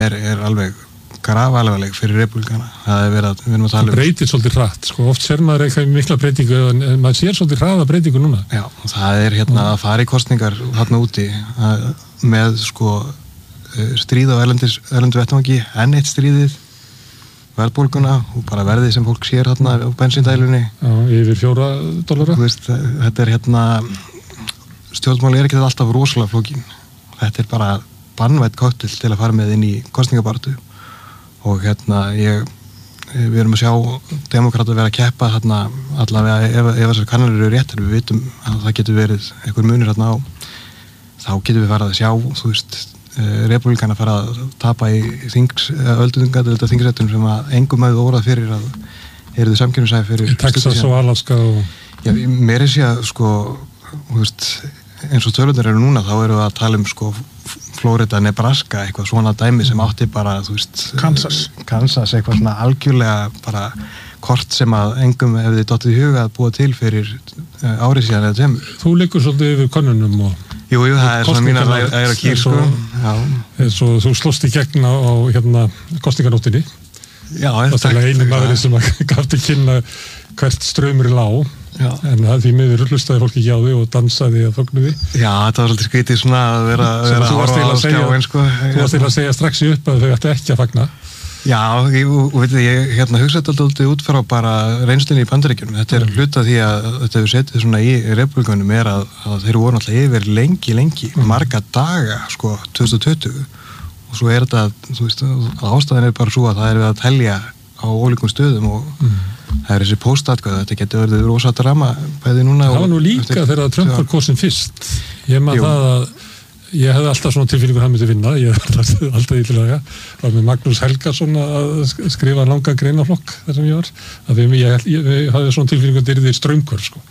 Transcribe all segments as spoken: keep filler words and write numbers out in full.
er, er alveg grafalvarleg fyrir repúblikana. Það er verið að, við erum að tala um... Það breytir svolítið hratt, sko. Oft sér maður eitthvað mikla breytingu, en maður sér svolítið hraða breytingu núna. Já, það er hérna að fara í kosningar þarna úti að, með, sko, stríð á erlendis, erlendu vettvangi, enn eitt stríðið, verðbólguna og bara verðið sem fólk sér þarna á bensíndælunni. Já, yfir fjóra dollara. Þú veist, þetta er hérna... Stjórnmáli er ekki alltaf rosalega flókin. Þetta er bara bannvætt kokteil til að fara með inn í kosningabaratu og hérna ég við erum að sjá demókrata vera að keppa hérna allavega ef, ef þessar kannanir eru réttar, við vitum að það getur verið einhver munur hérna á, þá getum við farið að sjá, þú veist, repúblikana fara að tapa í þings, öldungadelda þingsrættunum sem að engum hafði órað fyrir að eru þau samkeppnishæf fyrir Texas og Alaska og... Já, mér er sé að sko, þú veist, eins og tölurnar eru núna, þá eru við að tala um sko Florida, Nebraska, eitthvað svona dæmi sem átti bara, þú veist, Kansas, Kansas eitthvað svona algjörlega bara kort sem að engum hefði dottið í huga að búa til fyrir uh, árið síðan eða tveimur. Þú liggur svolítið yfir könnunum og... Jú, jú, það er svona mínar æra kýr, sko. Já. Eins og þú slóst í gegn á, hérna, kosninganóttinni. Já, það er einu maður sem gaf til kynna hvert ströymur í lág. Já. En það því miður hlustaði fólk ekki á því og dansaði að fögnuði. Já, þetta var svolítið skrítið svona að vera að vera að horfa á skjáin, sko. Þú varst til að segja strax í upp að þau ættu ekki að fagna. Já, ég, og veit þið, ég hérna hugsaði alltaf út frá bara reynslunni í Bandaríkjunum. Þetta er hluta því að þetta hefur setið svona í repúblikunum er að, að þeir voru alltaf yfir lengi, lengi, mm. marga daga, sko, tvö þúsund tuttugu. Og svo er þetta, þú veist, ástæðan er bara svo að það er við að telja á ólíkum stöðum og mm. það er þessi póstatkvæð, þetta getur verið rosa drama bæði núna. Það var nú líka eftir, þegar Trump var kosin fyrst. Ég maður það að ég hefði alltaf svona tilfinningur hann myndi vinna, ég hefði alltaf ítilega, var með Magnús Helgason að skrifa langa greinaflokk þar sem ég var, að við, ég, ég, ég hafði svona tilfinningur að þetta er strömmkvör, sko.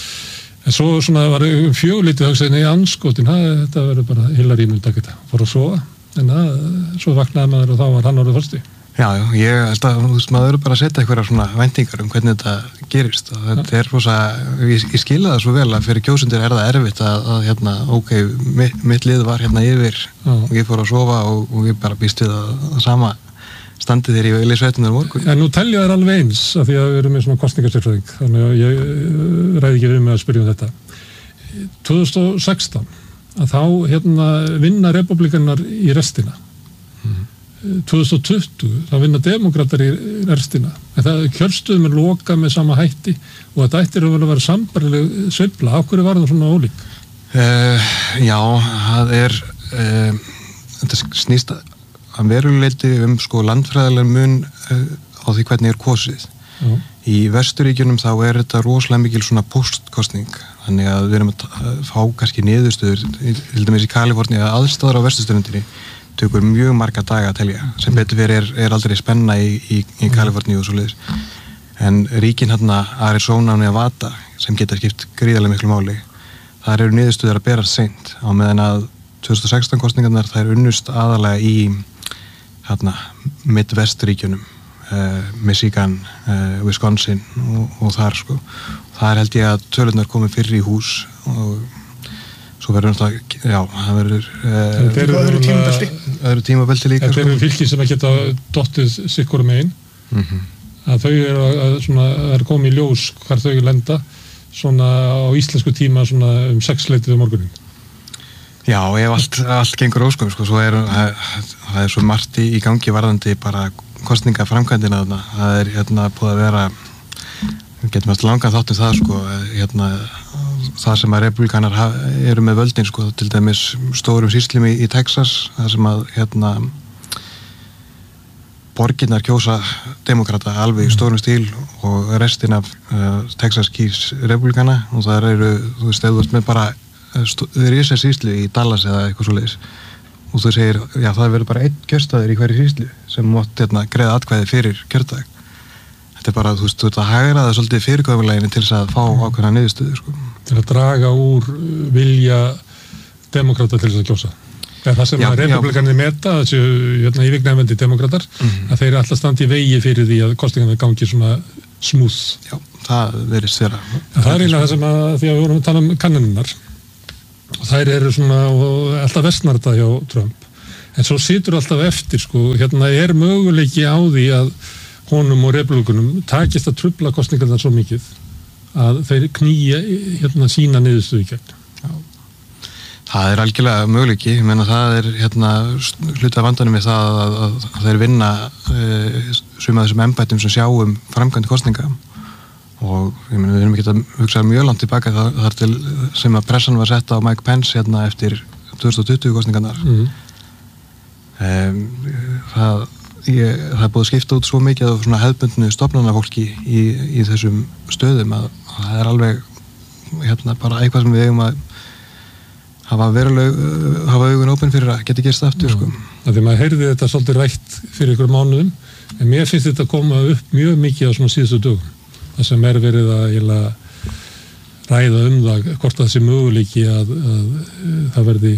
En svo svona var fjögulítið að hugsa, nei, anskotin, þetta verður bara Hillary myndi að geta, fór að sofa, en það, svo vaknaði maður og þá var hann orðið fyrsti. Já, já, ég held að, þú veist, maður eru bara að setja eitthvað svona væntingar um hvernig þetta gerist og þetta ja. er rosa, ég, ég skila það svo vel að fyrir kjósendur er það erfitt að, að hérna, ok, mitt, mitt lið var hérna yfir ja. og ég fór að sofa og, og ég bara býst við að, að sama standi þegar ég var í sveitunar morgun. En nú telja þær alveg eins af því að við erum með svona kosningarstyrfræðing, þannig að ég ræði ekki við með að spyrja um þetta. tvö þúsund og sextán, að þá hérna vinna repúblikanar í restina. Mm. tvö þúsund og tuttugu, þá vinna demókratar í restina. En það kjörstuðum er loka með sama hætti og þetta ættir að vera sambarileg sveifla. Af hverju var það svona ólík? Uh, já, það er uh, þetta snýst að veruleiti um sko landfræðilega mun uh, á því hvernig er kosið. Já. Í Vesturíkjunum þá er þetta rosalega mikil svona postkostning, þannig að við erum að fá kannski niðurstöður, til dæmis í Kaliforníu að aðstæður á vesturströndinni tökur mjög marga daga að telja, sem betur fyrir er, er aldrei spenna í, í, í Kaliforníu og svo leiðis. En ríkin hérna Arizona og Nevada sem geta skipt gríðarlega miklu máli, þar eru niðurstöður að berast seint, á meðan að tvö þúsund og sextán kosningarnar þær unnust aðalega í hérna Midwest-ríkjunum, uh, Michigan, uh, Wisconsin og, og þar sko. Þar held ég að tölurnar komið fyrir í hús og svo verður náttúrulega, já, það verður Það eru öðru tímabelti. Öðru tímabelti líka. Þetta eru fylki sem að geta dottið sikkur megin. Mm-hmm. Að þau eru að, svona, að koma í ljós hvar þau lenda svona á íslensku tíma svona um sexleitið um morgunin. Já, ef allt, allt gengur óskum, sko, svo er það er svo margt í, í gangi varðandi bara kosningaframkvæmdina þarna. Það er hérna búið að vera, við getum eftir langan þáttum það, sko, hérna það sem að repúblikanar eru með völdin, sko, til dæmis stórum sýslum í, í Texas, það sem að hérna borginnar kjósa demokrata alveg í stórum stíl og restin af uh, Texas kýs repúblikana og það eru, þú veist, eða þú veist með bara þau eru í þessar sýslu í Dallas eða eitthvað svo leiðis og þú segir, já, það verður bara einn kjörstaður í hverju sýslu sem mátt hérna greiða atkvæði fyrir kjördag. Þetta er bara, þú veist, þú ert að hægra það svolítið fyrirkomuleginu til þess að fá ákveðna niðurstöðu, sko. Til að draga úr vilja demokrata til þess að kjósa. Eða það sem já, að republikanir meta, þessu hérna, yfirgnæfandi demokratar, mm-hmm. að þeir alltaf standi í vegi fyrir því að kosningarnir gangi svona smúð. Já, það verið svera. Það er eiginlega það sem að, því að við vorum að tala um kannanirnar, og þær eru svona, og alltaf vestnar þetta hjá Trump, en svo situr alltaf eftir sko, hérna er möguleiki á því að honum og repúbíkunum takist að trufla kosningarnar svo mikið að þeir knýja hérna sína niðurstöðu gegn. Já. Það er algjörlega möguleiki, ég meina það er hérna hluta af vandanum við það að, að, að þeir vinna e, suma þessum embættum sem sjáum framkvæmdi kosninga og ég meina við erum ekki að hugsa mjög langt tilbaka þar, þar til sem að pressan var sett á Mike Pence hérna eftir tvö þúsund tuttugu kosningarnar. Mm. E, það Ég, það er búið að skipta út svo mikið af svona hefðbundnu stofnanafólki í, í þessum stöðum að, að það er alveg hérna bara eitthvað sem við eigum að hafa veruleg hafa augun opin fyrir að geta gerst aftur. Sko. Þegar maður heyrði þetta svolítið rætt fyrir ykkur mánuðum, en mér finnst þetta að koma upp mjög mikið á svona síðustu dögum. Það sem er verið að ég, ræða um það hvort það sé möguleiki að, að, að það verði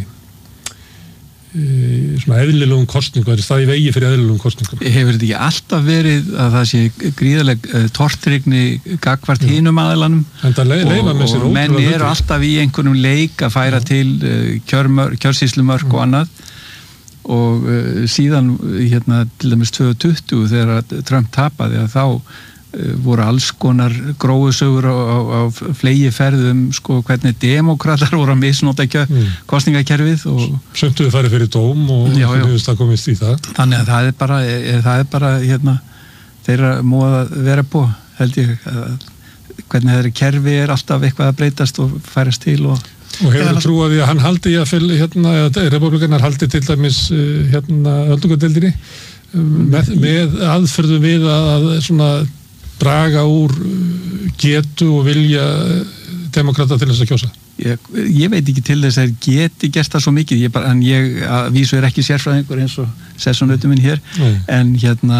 svona eðlilegum kostningum, það er staði vegi fyrir eðlilegum kostningum. Hefur þetta ekki alltaf verið að það sé gríðaleg uh, tortrygni gagvart hinum aðilanum og, og menn eru alltaf í einhvernum leik að færa Já. til uh, kjörmör, kjörsýslumörk og annað og uh, síðan hérna til dæmis tvö þúsund tuttugu þegar Trump tapaði að þá voru alls konar gróusögur á, á, á flegi ferðum sko hvernig demókratar voru að misnota mm. kostningakerfið og sömtuðu farið fyrir dóm og já, já. það komist í það. Þannig að það er bara, það er bara hérna, þeirra móða vera på held ég að hvernig þeirra kerfi er alltaf eitthvað að breytast og færast til og Og hefur trúið að hann haldi í að fylg hérna, eða republikanar haldi til dæmis hérna öldungadeildinni með, með aðferðu við að, að svona draga úr getu og vilja demokrata til þess að kjósa? Ég, ég veit ekki til þess að geti gert það svo mikið, ég bara, en ég að vísu er ekki sérfræðingur eins og sessónautum minn hér, Nei. en hérna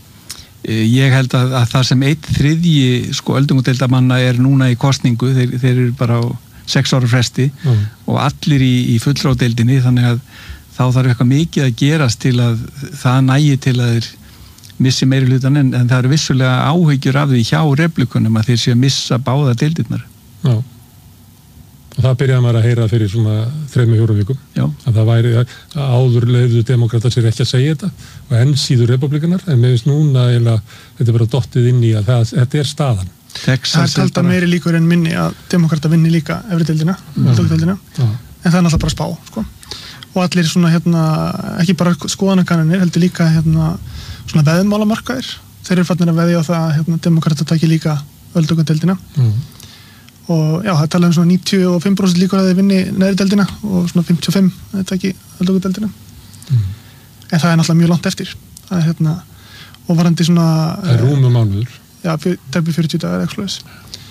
ég held að, að það sem eitt þriðji sko öldungadeildamanna er núna í kosningu, þeir, þeir eru bara á sex ára fresti Nei. og allir í, í fulltrádeildinni, þannig að þá þarf eitthvað mikið að gerast til að það nægi til að þeir missi meiri hlutan en, en það eru vissulega áhyggjur af því hjá republikunum að þeir séu að missa báða deildirnar. Já. Og það byrjaði maður að heyra fyrir svona þremur fjórum vikum. Já. Að það væri að áður leiðu demokrata sér ekki að segja þetta og enn síður republikanar en mér finnst núna eiginlega þetta bara dottið inn í að það, þetta er staðan. Texas það er talda meiri líkur en minni að demokrata vinni líka efri deildina, deildina. En það er náttúrulega bara spá, sko. Og allir svona hérna, ekki bara skoðanakannanir, heldur líka hérna svona veðmálamarkaðir. Þeir eru fannir að veðja á það að hérna, demokrata taki líka öldungadeildina. Mm. Og já, það tala um svona níutíu og fimm prósent líkur að þeir vinni neðri deildina og svona fimmtíu og fimm að þeir taki öldungadeildina. Mm. En það er náttúrulega mjög langt eftir. Það er hérna, og varandi svona... Það er rúmum mánuður. Já, derbi fjörutíu dagar eitthvað slags.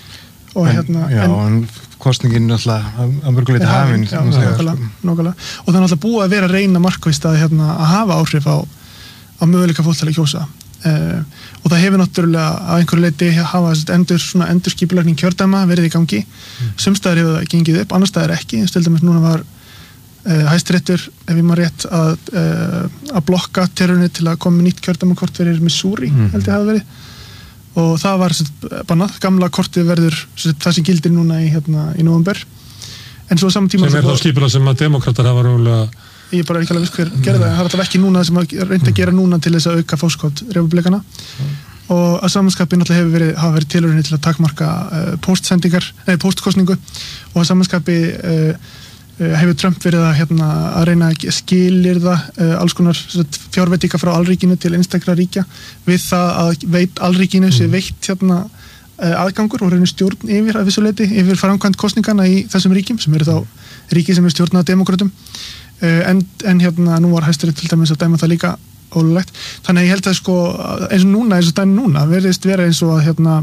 Og en, hérna... Já, en, en kostningin náttúrulega að mörguleiti hafin. Já, nákvæmlega, nákvæmlega. Og það er náttúrulega búið að vera að reyna markvist að, hérna, að hafa áhrif á á möguleika fólk til að kjósa uh, og það hefur náttúrulega á einhverju leiti hafa endur, svona endurskipulagning kjördæma verið í gangi mm. sumstaðar hefur það gengið upp, annar staðar ekki stildamist núna var uh, Hæstiréttur ef ég maður rétt að, uh, að blokka terrorni til að koma nýtt kjördæmakort fyrir Missouri mm. held ég hafa verið og það var bannað, gamla kortið verður það sem gildir núna í, hérna, í nóvember en svo saman tíma sem er þá skipulag sem að demokratar hafa rúlega ég er bara ekki alveg viss hver gerði það, það er alltaf ekki núna sem að reynda að gera núna til þess að auka fóskot republikana mm. og að samanskapin náttúrulega hefur verið, hafa verið tilurinn til að takmarka uh, postsendingar, nei postkostningu og að samanskapi uh, uh, hefur Trump verið að, hérna, að reyna að skilyrða uh, alls konar fjárveitinga frá alríkinu til einstakra ríkja við það að veit alríkinu mm. sé veitt hérna uh, aðgangur og reynir stjórn yfir að vissuleiti yfir framkvæmt kostningana í þessum ríkjum sem eru þá ríki sem er stjórnað demokratum En, en hérna nú var Hæstiréttur til dæmis að dæma það líka ólulegt. Þannig að ég held að sko eins og núna, eins og dæmi núna verðist vera eins og að hérna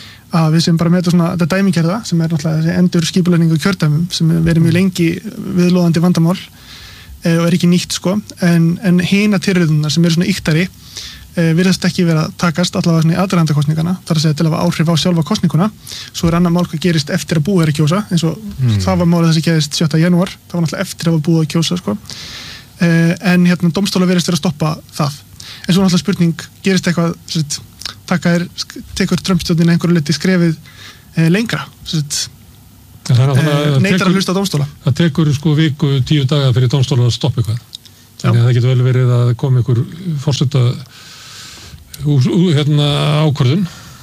að við sem bara með þetta svona, þetta dæmigerða sem er náttúrulega þessi endur skipulagningu kjördæmum sem verið mjög lengi viðlóðandi vandamál e, og er ekki nýtt sko en, en hina tilröðunar sem eru svona yktari e, virðast ekki vera að takast allavega svona í aðdragandakosningana, þar að segja til að hafa áhrif á sjálfa kosninguna, svo er annar mál hvað gerist eftir að búið er að kjósa, eins og mm. það var málið þessi gerist sjötta janúar, það var náttúrulega eftir að hafa búið að kjósa sko e, en hérna dómstóla virðist vera að stoppa það en svo náttúrulega spurning, gerist eitthvað sett, taka er, tekur Trump-stjórnin einhverju liti skrefið e, lengra sett, e, neitar að hlusta á dómstóla það tekur sko viku, tíu daga fyrir dómstóla að stoppa eitthvað þannig að það getur vel verið að koma ykkur forseta hérna ákvörðun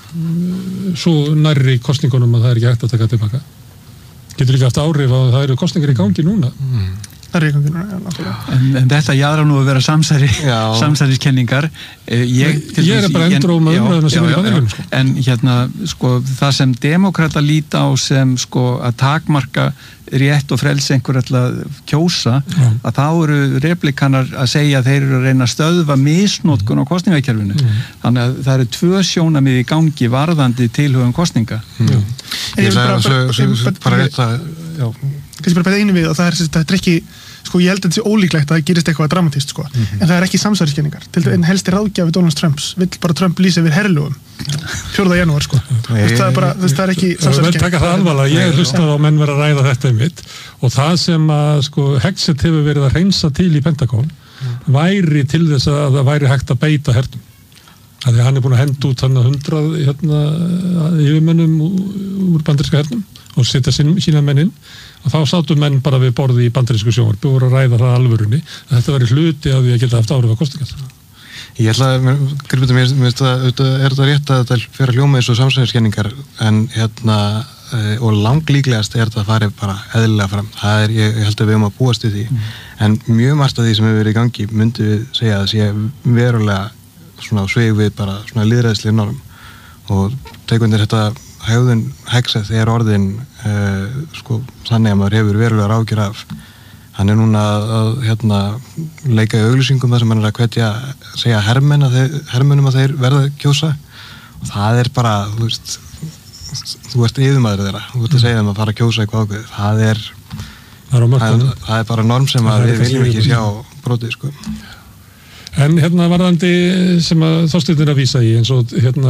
svo nærri kosningunum að það er ekki hægt að taka tilbaka. Getur líka haft áhrif að það eru kosningar í gangi núna. Mm. Það er í gangi núna, en, en þetta jaðrar nú að vera samsæri, samsæriskenningar. Ég, ég er bara endur á með umræðuna sem er í bandaríkjunum. Sko. En hérna, sko, það sem demókrata líta á sem sko að takmarka rétt og frelsi einhver að kjósa, já. Að þá eru replikanar að segja að þeir eru að reyna að stöðva misnotkun á kosningakerfinu. Mm. Þannig að það eru tvö sjónarmið í gangi varðandi tilhögun kosninga. Mm. Ég vil bara bara rétt að kannski bara bæta einu við og það er, þetta er ekki sko ég held að þetta sé ólíklegt að það gerist eitthvað dramatíst sko, mm-hmm. en það er ekki samsæriskenningar til en helsti ráðgjafi Donald Trumps vill bara Trump lýsa yfir herlugum fjórða janúar sko, það er bara það er ekki samsæriskenningar. Taka það alvarlega, ég hlusta á menn vera að ræða þetta einmitt og það sem að sko Hexet hefur verið að hreinsa til í Pentagon væri til þess að það væri hægt að beita hernum. Þannig að hann er búin að henda út hann að hundrað hérna yfirmönnum úr bandaríska hernum og setja sína menn inn og þá sátu menn bara við borði í bandarísku sjónvarpi og voru að ræða það alvörunni að þetta væri hluti af því að geta haft áhrif á kosningar. Ég ætla að, gripið mér, mér er þetta rétt að þetta fer að hljóma eins og samsæriskenningar en hérna og langlíklegast er þetta að fari bara eðlilega fram. Það er, ég held að við höfum að búast við því mm. en mjög margt af því sem hefur verið í gangi myndi við segja að sé verulega svona sveig við bara svona lýðræðislega norm og tekundir þetta hegðun Hexet er orðin uh, sko þannig að maður hefur verulega ágjur af hann er núna að hérna leika í auglýsingum þar sem hann er að hvetja segja hermenn að þeir, hermennum að þeir verða að kjósa og það er bara þú veist þú ert yfirmaður þeirra, þú ert að segja þeim að fara að kjósa eitthvað ákveð, það er það er, það, það er bara norm sem að við viljum ekki sjá brotið sko. En hérna varðandi sem að Þorsteinn er að vísa í eins og hérna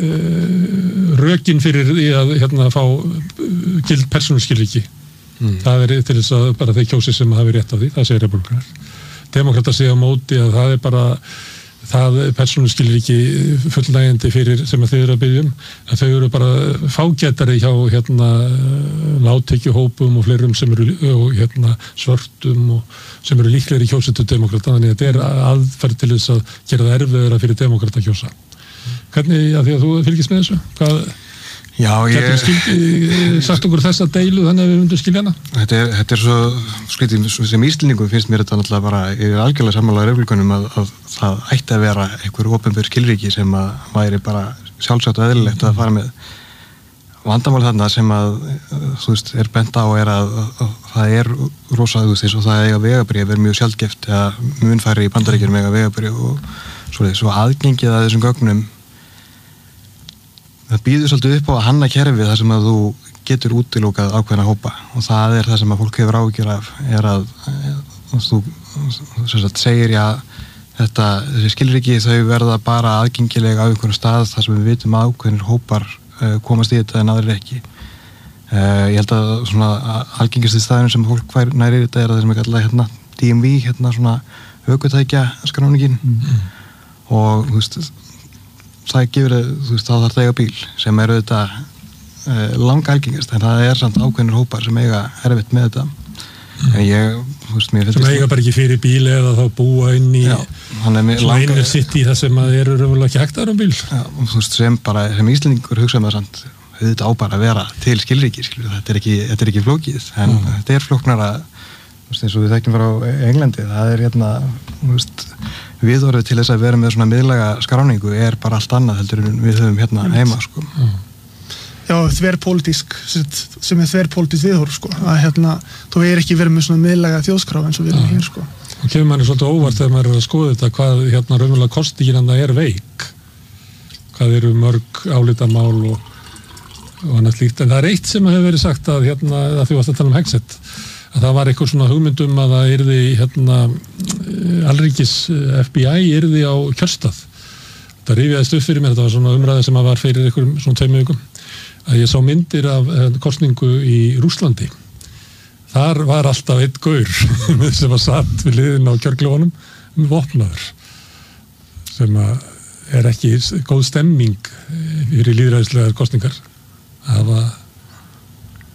rökin fyrir því að hérna fá gild persónuskilríki mm. það er til þess að bara þeir kjósi sem hafi rétt af því, það segir republikanar. Demokratar segja á móti að það er bara það persónuskilríki fullnægjandi fyrir sem að þau eru að biðja um að þau eru bara fágætari hjá hérna lágtekjuhópum og fleirum sem eru og hérna svörtum og sem eru líklegri kjósendur demokrata þannig að þetta er aðferð til þess að gera það erfiðara fyrir demokrata að kjósa. Hvernig, að því að þú fylgist með þessu? Hvað Já, ég... Getur sagt okkur þessa deilu þannig að við myndum skilja hana? Þetta er, þetta er svo, skritið, sem íslendingum finnst mér þetta náttúrulega bara, ég er algjörlega sammála republikunum að, að það ætti að vera einhver opinber skilríki sem að væri bara sjálfsagt og eðlilegt að fara með. Vandamál þarna sem að, þú veist, er bent á er að, að, að það er rosa, þú veist, og það eiga vegabréf er mjög sjaldgæft að mun færri í Bandaríkjunum eiga vegabréf og svo, svo aðgengið að þessum gögnum það býður svolítið upp á að hanna kerfið þar sem að þú getur útilokað ákveðna hópa og það er það sem að fólk hefur áhyggjur af er að, að þú sagt, segir já þetta, þessi skilríki þau verða bara aðgengilega á einhvern stað þar sem við vitum að ákveðnir hópar uh, komast í þetta en aðrir ekki uh, ég held að svona algengasti staðurinn sem fólk fær næri þetta er það sem er kallað hérna D M V, hérna svona ökutækja skráningin mm. og þú veist það gefur, þú veist, þá þarf það eiga bíl sem er auðvitað uh, langa algengast, en það er samt ákveðnir hópar sem eiga erfitt með þetta mm. en ég, þú veist, mér sem eiga bara ekki fyrir bíl eða þá búa inn í svona innir sitt í það sem að eru raunverulega ekki hægt aðra um bíl Já, þú veist, sem bara, sem íslendingur hugsa með samt, auðvitað á bara að vera til skilríki, skilur, þetta er ekki, þetta er ekki flókið, en mm. þetta er flóknara þú veist, eins og við þekkjum frá Englandi, það er hérna, þú veist viðorðið til þess að vera með svona miðlæga skráningu er bara allt annað heldur en við höfum hérna heima sko. Já, þverpólitísk sem er þverpólitísk viðhorf sko, að hérna, þú er ekki verið með svona miðlæga þjóðskrá eins og við erum hér sko. Og kemur manni svolítið óvart þegar maður er að skoða þetta hvað hérna raunverulega kostingin en það er veik hvað eru mörg álitamál og, og annað líkt, en það er eitt sem hefur verið sagt að hérna, að því varst að tala um Hexet að það var eitthvað svona hugmyndum að það yrði hérna alríkis F B I yrði á kjörstað. Það rifjaðist upp fyrir mér, þetta var svona umræði sem að var fyrir einhverjum svona tveimur vikum að ég sá myndir af kosningu í Rússlandi. Þar var alltaf einn gaur sem var satt við liðin á kjörklefanum vopnaður sem að er ekki góð stemming fyrir lýðræðislegar kosningar. Það var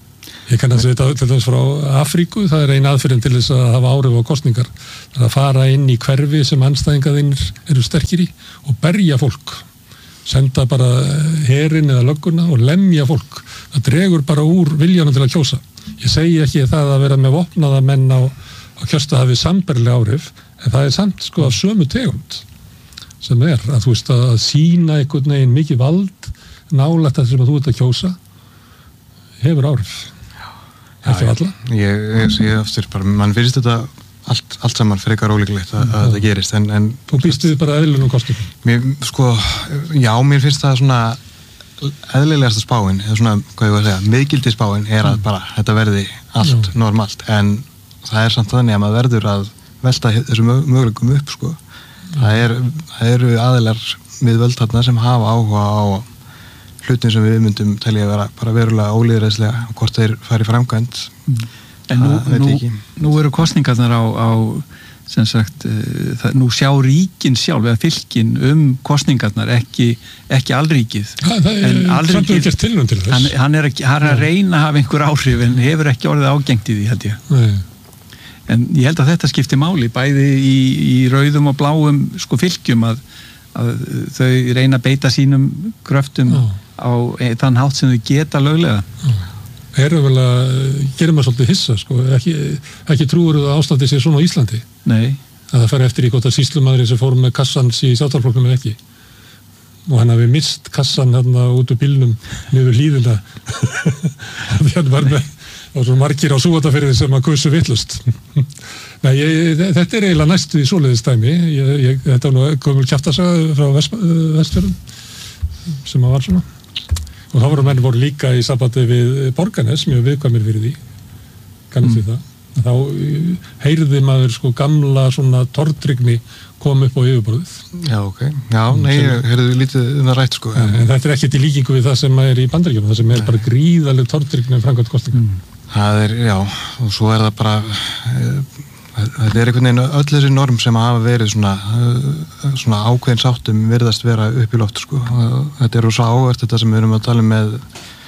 Ég kann að þetta til þess frá Afríku, það er ein aðferðin til þess að hafa áhrif á kosningar. Það er að fara inn í hverfi sem andstæðingarnir eru sterkir í og berja fólk. Senda bara herinn eða lögguna og lemja fólk. Það dregur bara úr viljanum til að kjósa. Ég segi ekki það að vera með vopnaða menn á, á kjörstað hafi sambærileg áhrif, en það er samt sko af sömu tegund sem er að þú veist að sína einhvern veginn mikið vald nálægt það sem að þú ert að kjósa hefur áhrif. Ekki Já, alla. Ég, ég, ég aftur bara, mann finnst þetta allt, allt saman frekar ólíklegt að, að þetta gerist. En, en, Þú býst við bara eðlunum kostum? Mér, sko, já, mér finnst það svona eðlilegasta spáin, eða svona, hvað ég var að segja, miðgildi spáin er að bara, þetta verði allt já. Normalt, en það er samt þannig að maður verður að velta þessu möguleikum upp, sko. Það, er, það eru aðilar við völd þarna sem hafa áhuga á hlutin sem við myndum telja að vera bara verulega ólýðræðislega og hvort þeir fari framkvæmt. Mm. En nú, nú, nú eru kosningarnar á, á sem sagt, uh, það, nú sjá ríkin sjálf eða fylkin um kosningarnar, ekki, ekki alríkið. Ja, það er samt og gert tilnum til þess. Hann, hann er, hann er að reyna að hafa einhver áhrif en hefur ekki orðið ágengt í því, held ég. Nei. En ég held að þetta skiptir máli, bæði í, í rauðum og bláum sko fylkjum að, að þau reyna að beita sínum kröftum Já. Á þann hátt sem þau geta löglega. Já. Erum vel að gera maður svolítið hissa, sko. Ekki, ekki trúur að ástandið sé svona á Íslandi. Nei. Að það fer eftir í hvort að sýslumaðurinn sem fór með kassans í Sjálfstæðisflokknum eða ekki. Og hann hafi mist kassan hérna út úr bílnum niður hlíðina. Því hann var með og svo margir á Súvatafirði sem að kusu vittlust. Nei, ég, þetta er eiginlega næstu í svoleiðistæmi. Ég, ég, þetta var nú gömul kjaftasaga frá Vest, Vestfjörðum sem að var svona. Og þá voru menn voru líka í sambandi við Borgarnes, mjög viðkvæmir fyrir því. Kannast við mm. það. Þá heyrði maður sko gamla svona tortryggni kom upp á yfirborðið. Já, ok. Já, nei, ég heyrði lítið um það rætt sko. En, en þetta er ekki til líkingu við það sem er í Bandaríkjunum, það sem er bara gríðaleg tortryggni framkvæmt kosninga. Mm. Það er, já, og svo er það bara þetta er einhvern veginn öll þessi norm sem hafa verið svona, svona ákveðin sáttum virðast vera upp í loft sko. Þetta er rosa ávert þetta sem við erum að tala um með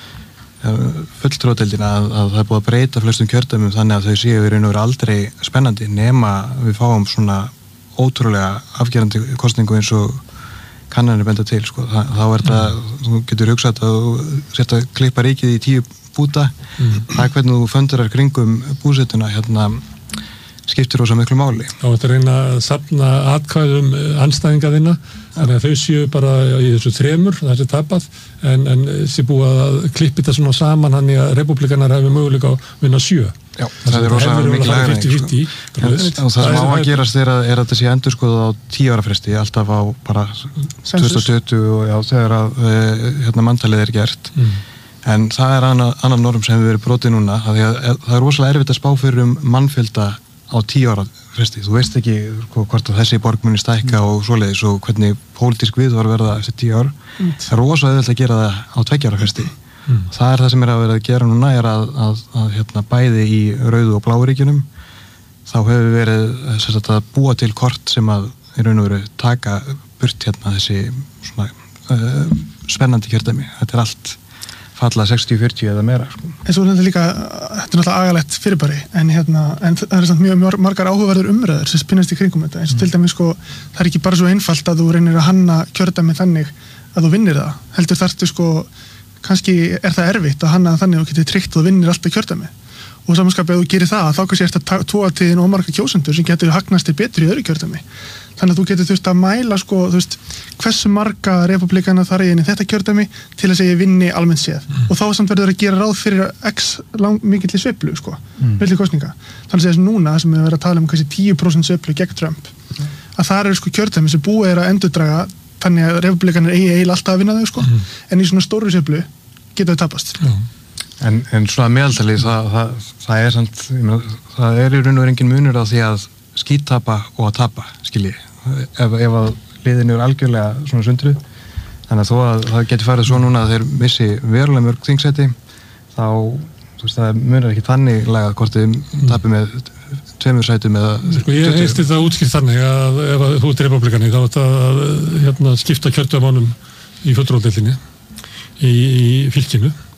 fulltrúadeildina að, að það er búið að breyta flestum kjördæmum þannig að þau séu í raun og veru aldrei spennandi nema við fáum svona ótrúlega afgerandi kosningu eins og kannanir benda til sko. Þa, þá er það, þú getur hugsað að þú sért að klippa ríkið í tíu búta, mm. það er hvernig þú föndurar kringum búsetuna hérna skiptir rosa miklu máli. Þá er þetta að reyna að safna atkvæðum andstæðinga þína, þannig að þau séu bara í þessu þremur, það er tapað, en, en sé búið að klippi þetta svona saman hann í að republikanar hefur möguleika að vinna sjö. Já, það, það er rosa mikil aðeins. Og það sem á að gerast er að, er að þessi endurskoðu á tíu ára fresti, alltaf á bara tvö þúsund tuttugu og já, þegar að hérna manntalið er gert. Mm. En það er annan, annan norm sem hefur verið brotið núna, að að, að, það er rosalega erfitt að spá fyrir um mannfjölda á tíu ára fresti. Þú veist ekki hvort að þessi borg muni stækka mm. og svoleiðis og hvernig pólitísk viðhorf verða eftir tíu ár. Mm. Það er rosalega auðvelt að gera það á tveggja ára fresti. Mm. Það er það sem er að vera að gera núna er að, að, að hérna, bæði í rauðu og bláu ríkjunum þá hefur verið sagt, að búa til kort sem að í raun og veru taka burt hérna þessi svona, uh, spennandi kjördæmi. Þetta er allt falla sextíu fjörutíu eða meira sko. En svo er þetta líka, þetta er náttúrulega agalegt fyrirbæri en, hérna, en það er samt mjög margar áhugaverður umræður sem spinnast í kringum þetta eins og mm. til dæmis sko, það er ekki bara svo einfalt að þú reynir að hanna kjördæmi þannig að þú vinnir það, heldur þarftu sko kannski er það erfitt að hanna þannig að þú getur tryggt og þú vinnir alltaf kjördæmi og samanskapið að þú gerir það þá kannski ertu að tóa til þín ómarga kjósendur sem getur hagnast til betri í öðru kjördæmi þannig að þú getur þú veist að mæla sko þú veist hversu marga republikana þar er inn í þetta kjördæmi til að segja vinni almennt séð mm. og þá samt verður að gera ráð fyrir x mikilli sveiflu sko mm. milli kosninga þannig að þess núna sem við verðum að tala um kannski tíu prósent sveiflu gegn Trump mm. að það eru sko kjördæmi sem búið er að endurdraga þannig að republikanir eigi eiginlega alltaf að vinna þau sko mm. en í svona stóru sveiflu geta þau tapast mm. en, en svona meðaltali það, það, það er samt það er í raun og veru engin munur á því að skíttapa og að tapa skilji ef, ef að liðin eru algjörlega svona sundruð þannig að þó að það getur farið svo núna að þeir missi verulega mörg þingsæti þá þú veist það munar ekki þannig lagað hvort þið mm. tapir með tveimur sætum eða sko, ég heist þetta útskipt þannig að ef að þú ert republikani þá er þetta að hérna, skipta kjördæmánum í fulltrúadeildinni í, í fylkinu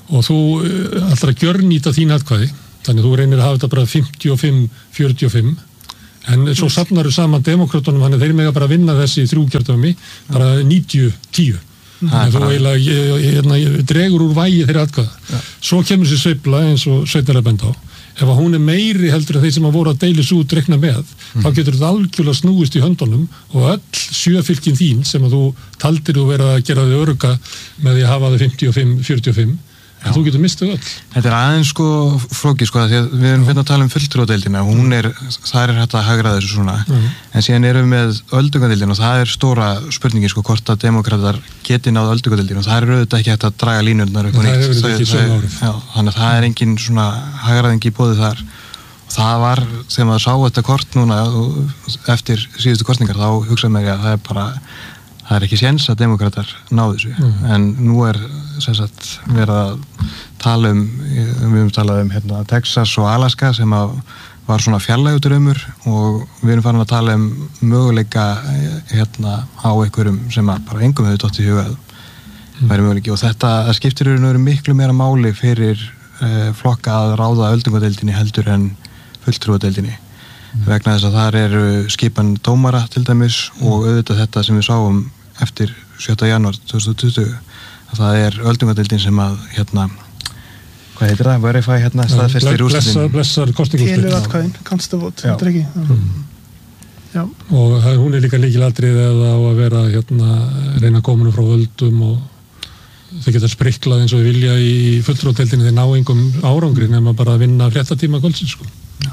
og þú ætlar að gjörnýta þín atkvæði, þannig að þú reynir að hafa þetta bara fimmtíu og fimm fjörutíu og fimm, en svo safnar þú saman demokratunum, þannig að þeir mega bara vinna þessi þrjúkjörðumi, bara níutíu tíu. Þannig að þú eiginlega dregur úr vægi þeirra atkvæða. Svo kemur þessi sveifla eins og Sveinn er að benda á. Ef að hún er meiri heldur en þeir sem að voru að deilis út rekna með, mm. þá getur þetta algjörlega snúist í höndunum og öll sjöfylkin þín sem að þú taldir þú vera að gera þau örugga með því að hafa þau fimmtíu og fimm fjörutíu og fimm, en þú getur mistið öll. Þetta er aðeins sko flókið sko, því að við erum fyrir að tala um fulltrúadeildina, hún er, það er hægt að hagra þessu svona, mm. en síðan erum við með öldungadeildina og það er stóra spurningi sko hvort að demokratar geti náð öldungadeildina og það er auðvitað ekki hægt að draga línurnar upp og nýtt. Það er ekki sömu árið. Já, þannig að það er engin svona hagraðingi í boði þar og það var, þegar maður sá þetta kort núna eftir síðustu kostningar, þá hugsaði mér að það er bara það er ekki séns að demokratar náðu þessu, mm. en nú er sem sagt verið að tala um, við höfum talað um hérna, Texas og Alaska sem að var svona fjarlægudraumur og við erum farin að tala um möguleika hérna á einhverjum sem að bara engum hefur dottið í huga mm. væri möguleiki og þetta skiptir eru miklu meira máli fyrir uh, flokka að ráða öldungadeildinni heldur en fulltrúadeildinni. Mm. Vegna þess að þar eru skipan dómara til dæmis mm. og auðvitað þetta sem við sáum eftir sjötta janúar tvö þúsund tuttugu að það er öldungadeildin sem að hérna, hvað heitir það? Verify hérna staðfestir úrslitin. Blessar kosningaúrslitin. Telur atkvæðin, counts the vote, þetta er ekki. Mm. Já. Og hún er líka lykilatriði eða á að vera hérna, reyna kominu frá völdum og þau geta spriklað eins og við vilja í fulltrúadeildinni þeir ná engum árangri nema bara að vinna fréttatíma kvöldsins sko.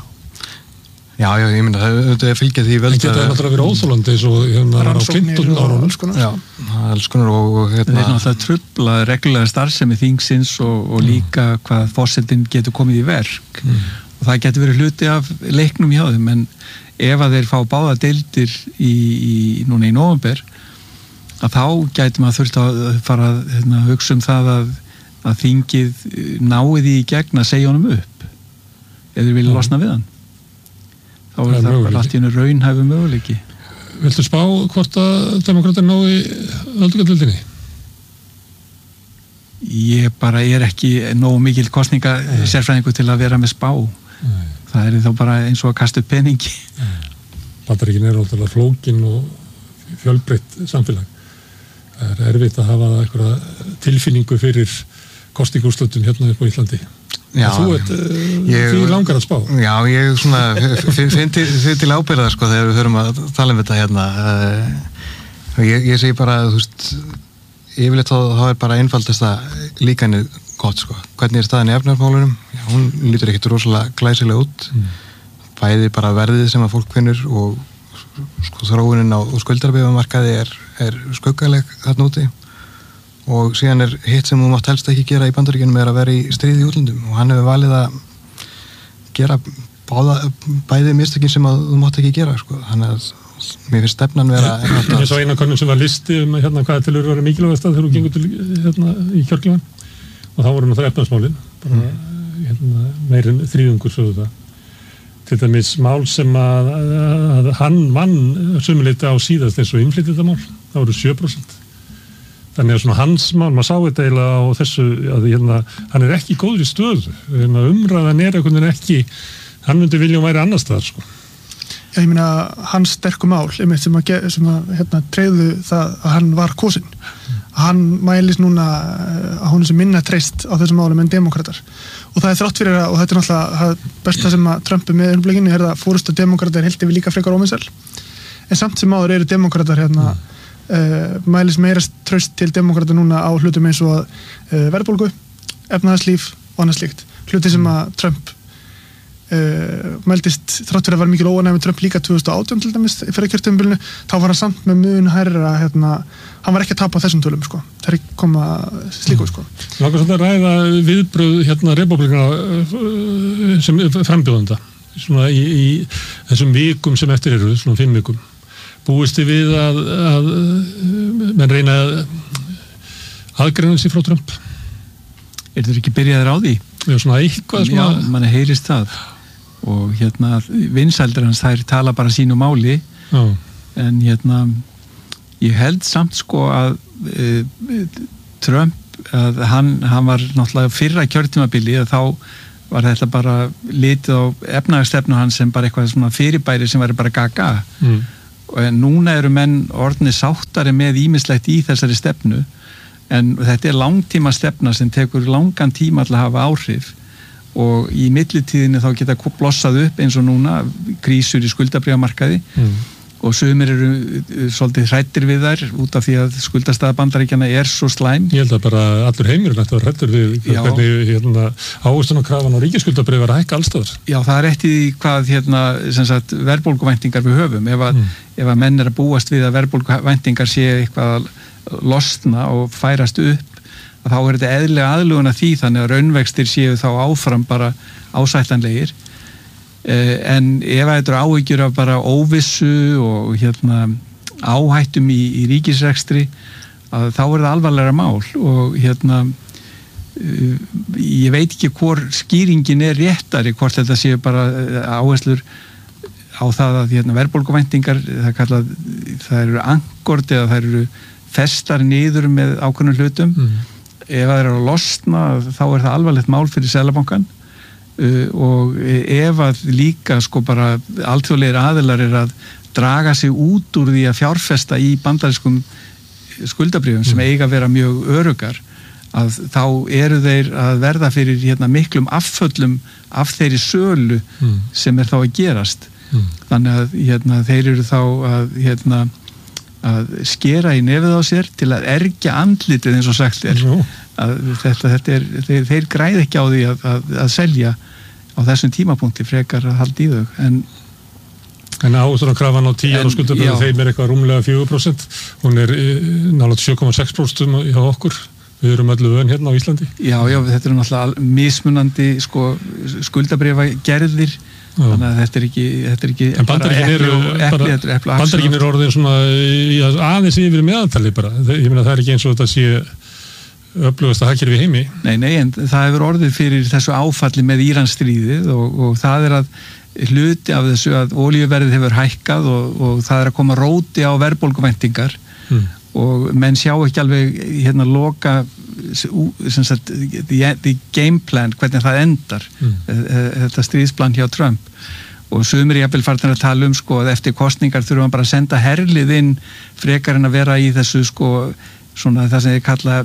Já, já, ég myndi að það fylgja því völd. En geta það náttúrulega verið óþolandi eins og hérna á Clinton árunum. Já, alls konar og, og hérna. Það er náttúrulega trufla reglulega starfsemi þingsins og, og líka hvað forsetinn getur komið í verk. Mm. Og það getur verið hluti af leiknum hjá þeim, en ef að þeir fá báða deildir í, í, núna í nóvember, að þá gæti maður þurft að fara að hérna, hugsa um það að, að þingið náði því í gegn að segja honum upp, ef þeir vilja losna við hann. Þá er það, það bara allt í einu raunhæfu möguleiki. Viltu spá hvort að demokratar náði öldungadeildinni? Ég bara er ekki nógu mikil kosninga sérfræðingu til að vera með spá. Nei. Það er þá bara eins og að kasta upp peningi. Bandaríkin er náttúrulega flókin og fjölbreytt samfélag. Það er erfitt að hafa einhverja tilfinningu fyrir kosningaúrslitum hérna upp á Íslandi. Já, þú ert, ég, því langar að spá. Já, ég svona finn til, til ábyrða sko þegar við höfum að tala um þetta hérna. Ég, ég segi bara, þú veist, yfirleitt þá, þá er bara einfaldasta líkanið gott sko. Hvernig er staðan í efnahagsmálunum? Já, hún lítur ekkert rosalega glæsilega út. Mm. Bæði bara verðið sem að fólk finnur og sko þróunin á skuldarbréfamarkaði er, er skuggaleg þarna úti. Og síðan er hitt sem þú mátt helst ekki gera í Bandaríkjunum er að vera í stríði í útlöndum og hann hefur valið að gera báða, bæði mistökin sem að þú mátt ekki gera sko. Þannig að mér finnst stefnan vera Ég svo eina konum sem var listi um hérna, hvaða tilur var mikilvægast að þegar þú gengur til hérna, í kjörklífan og þá voru náttúrulega efnahagsmálin bara hérna, meirinn þrýðungur sögðu það til dæmis mál sem að, að hann vann sumuleyti á síðast eins og innflytjendamál, það voru sjö prósent. Þannig að svona hans mál, maður sá þetta eiginlega á þessu, að hérna, hann er ekki í góðri stöðu, umræðan er einhvern veginn ekki, hann myndi vilja væri annar staðar, sko. Já, ég meina, hans sterku mál, einmitt sem að, sem að hérna, treyðu það að hann var kosinn. Mm. Hann mælis núna að hún er sem minna treyst á þessum málum en demokratar. Og það er þrátt fyrir að, og þetta er náttúrulega besta sem að Trump er með umblekinu, er það fórustu demokratar held yfir líka frekar ómensel. En samt sem áður eru demokratar hérna, mm. Uh, mælis meira traust til demokrata núna á hlutum eins og uh, verðbólgu, efnahagslíf og annað slíkt. Hluti sem að Trump uh, mældist þrátt fyrir að vera mikil óánægð með Trump líka tvö þúsund og átján til dæmis fyrir kjörtímabilinu, þá var hann samt með mun hærra hérna, hann var ekki að tapa þessum tölum sko. Það er ekki koma slíku sko. Langar svolítið að ræða viðbröð hérna republikana sem frambjóðanda svona í, í þessum vikum sem eftir eru, svona fimm vikum. Búist þið við að, að menn reyna að aðgreina sig frá Trump? Er þeir ekki byrjaðir á því? Já, svona eitthvað svona... Já, mann heyrist það og hérna vinsældur hans þær tala bara sínu máli. Já. En hérna ég held samt sko að e, Trump að hann, hann var náttúrulega fyrra kjörtímabili að þá var þetta bara litið á efnahagsstefnu hans sem bara eitthvað svona fyrirbæri sem væri bara gaga mm. og núna eru menn orðni sáttari með ýmislegt í þessari stefnu en þetta er langtíma stefna sem tekur langan tíma til að hafa áhrif og í millitíðinni þá geta blossað upp eins og núna krísur í skuldabréfamarkaði mm. og sumir eru svolítið hrættir við þær út af því að skuldastaða Bandaríkjanna er svo slæm. Ég held að bara allur heimurinn ætti að vera hrættur við hvernig hérna, ávöxtunarkrafan á ríkisskuldabréf er að hækka allstaðar. Já, það er eftir því hvað hérna, sem sagt, verðbólguvæntingar við höfum. Ef að, mm. ef að menn er að búast við að verðbólguvæntingar sé eitthvað að losna og færast upp þá er þetta eðlilega aðlugun að því þannig að raunvextir séu þá áfram bara ásættanlegir en ef þetta eru áhyggjur af bara óvissu og hérna áhættum í, í ríkisrekstri að þá er það alvarlega mál og hérna ég veit ekki hvor skýringin er réttari hvort þetta séu bara áherslur á það að hérna, verðbólguvæntingar það, kallað, það eru angort eða það eru festar niður með ákveðnum hlutum mm. ef það er að losna þá er það alvarlegt mál fyrir Seðlabankann uh, og ef að líka sko bara alþjóðlegir aðilar er að draga sig út úr því að fjárfesta í bandarískum skuldabréfum mm. sem eiga að vera mjög örugar að þá eru þeir að verða fyrir hérna, miklum afföllum af þeirri sölu mm. sem er þá að gerast mm. þannig að hérna, þeir eru þá að hérna að skera í nefið á sér til að ergja andlitið eins og sagt er mm. að þetta, þetta er, þeir, þeir græð ekki á því að, að, að selja á þessum tímapunkti frekar að halda í þau en En ávöxtunarkrafan á tíu ára skuldabréfum þeim er eitthvað rúmlega fjögur prósent hún er nálægt sjö komma sex prósent hjá okkur, við erum öllu vön hérna á Íslandi. Já, já, þetta er náttúrulega mismunandi sko, skuldabréfa gerðir þannig að þetta er ekki, þetta er ekki en Bandaríkin eru Bandaríkin eru orðin svona já, aðeins yfir meðaltali bara, ég meina það er ekki eins og þetta sé öflugast að hagkerfi heimi. Nei, nei, en það hefur orðið fyrir þessu áfalli með Íransstríðið og, og það er að hluti af þessu að olíuverðið hefur hækkað og, og það er að koma róti á verðbólguvæntingar mm. og menn sjá ekki alveg hérna loka sem sagt the, the game plan, hvernig það endar mm. þetta stríðsplan hjá Trump og sumir jafnvel farnir að tala um sko að eftir kosningar þurfum bara að senda herlið inn frekar en að vera í þessu sko svona það sem þið kalla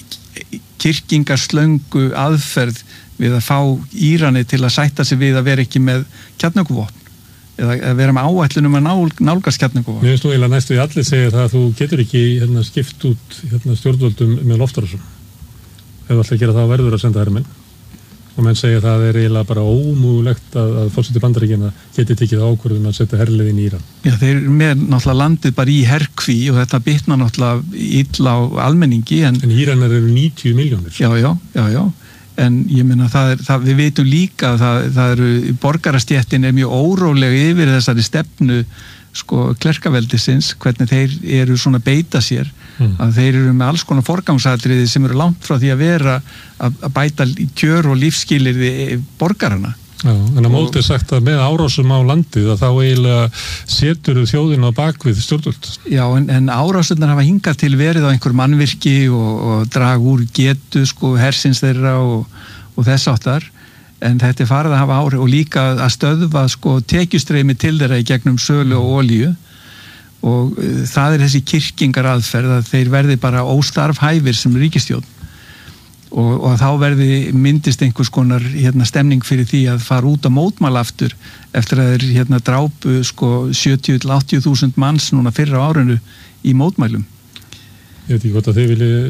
kyrkingarslöngu aðferð við að fá Írani til að sætta sig við að vera ekki með kjarnorkuvopn eða að vera með áætlunum að nál, nálgast kjarnorkuvopn. Mér finnst nú eiginlega næstu í allir segja það að þú getur ekki hérna, skipt út hérna, stjórnvöldum með loftárásum. Ef þú ætlar að gera það verður að senda hermenn og menn segja að það er eiginlega bara ómögulegt að, að forseti Bandaríkjanna geti tekið ákvörðun að setja herliðin í Íran. Já, þeir eru með náttúrulega landið bara í herkví og þetta bitnar náttúrulega illa á almenningi. En, en Íranar eru níutíu milljónir. Já, já, já, já. En ég meina það er, það, við veitum líka að það, það eru, borgarastjættin er mjög órólega yfir þessari stefnu sko klerkaveldisins, hvernig þeir eru svona beita sér, mm. að þeir eru með alls konar forgangsatriði sem eru langt frá því að vera að, að bæta kjör og lífsskilyrði borgarana. Já, en að móti er sagt að með árásum á landið að þá eiginlega setur þjóðin á bakvið stjórnvöld. Já, en, en árásurnar hafa hingað til verið á einhver mannvirki og, og drag úr getu sko hersins þeirra og, og þess áttar, en þetta er farið að hafa áhrif og líka að stöðva sko tekjustreymi til þeirra í gegnum sölu og olíu og uh, það er þessi kyrkingar aðferð að þeir verði bara óstarfhæfir sem ríkisstjórn. Og, og þá verði myndist einhvers konar hérna, stemning fyrir því að fara út að mótmæla aftur eftir að þeir hérna, drápu sko, sjötíu til áttatíu þúsund manns núna fyrra árinu í mótmælum. Ég veit ekki hvort að þið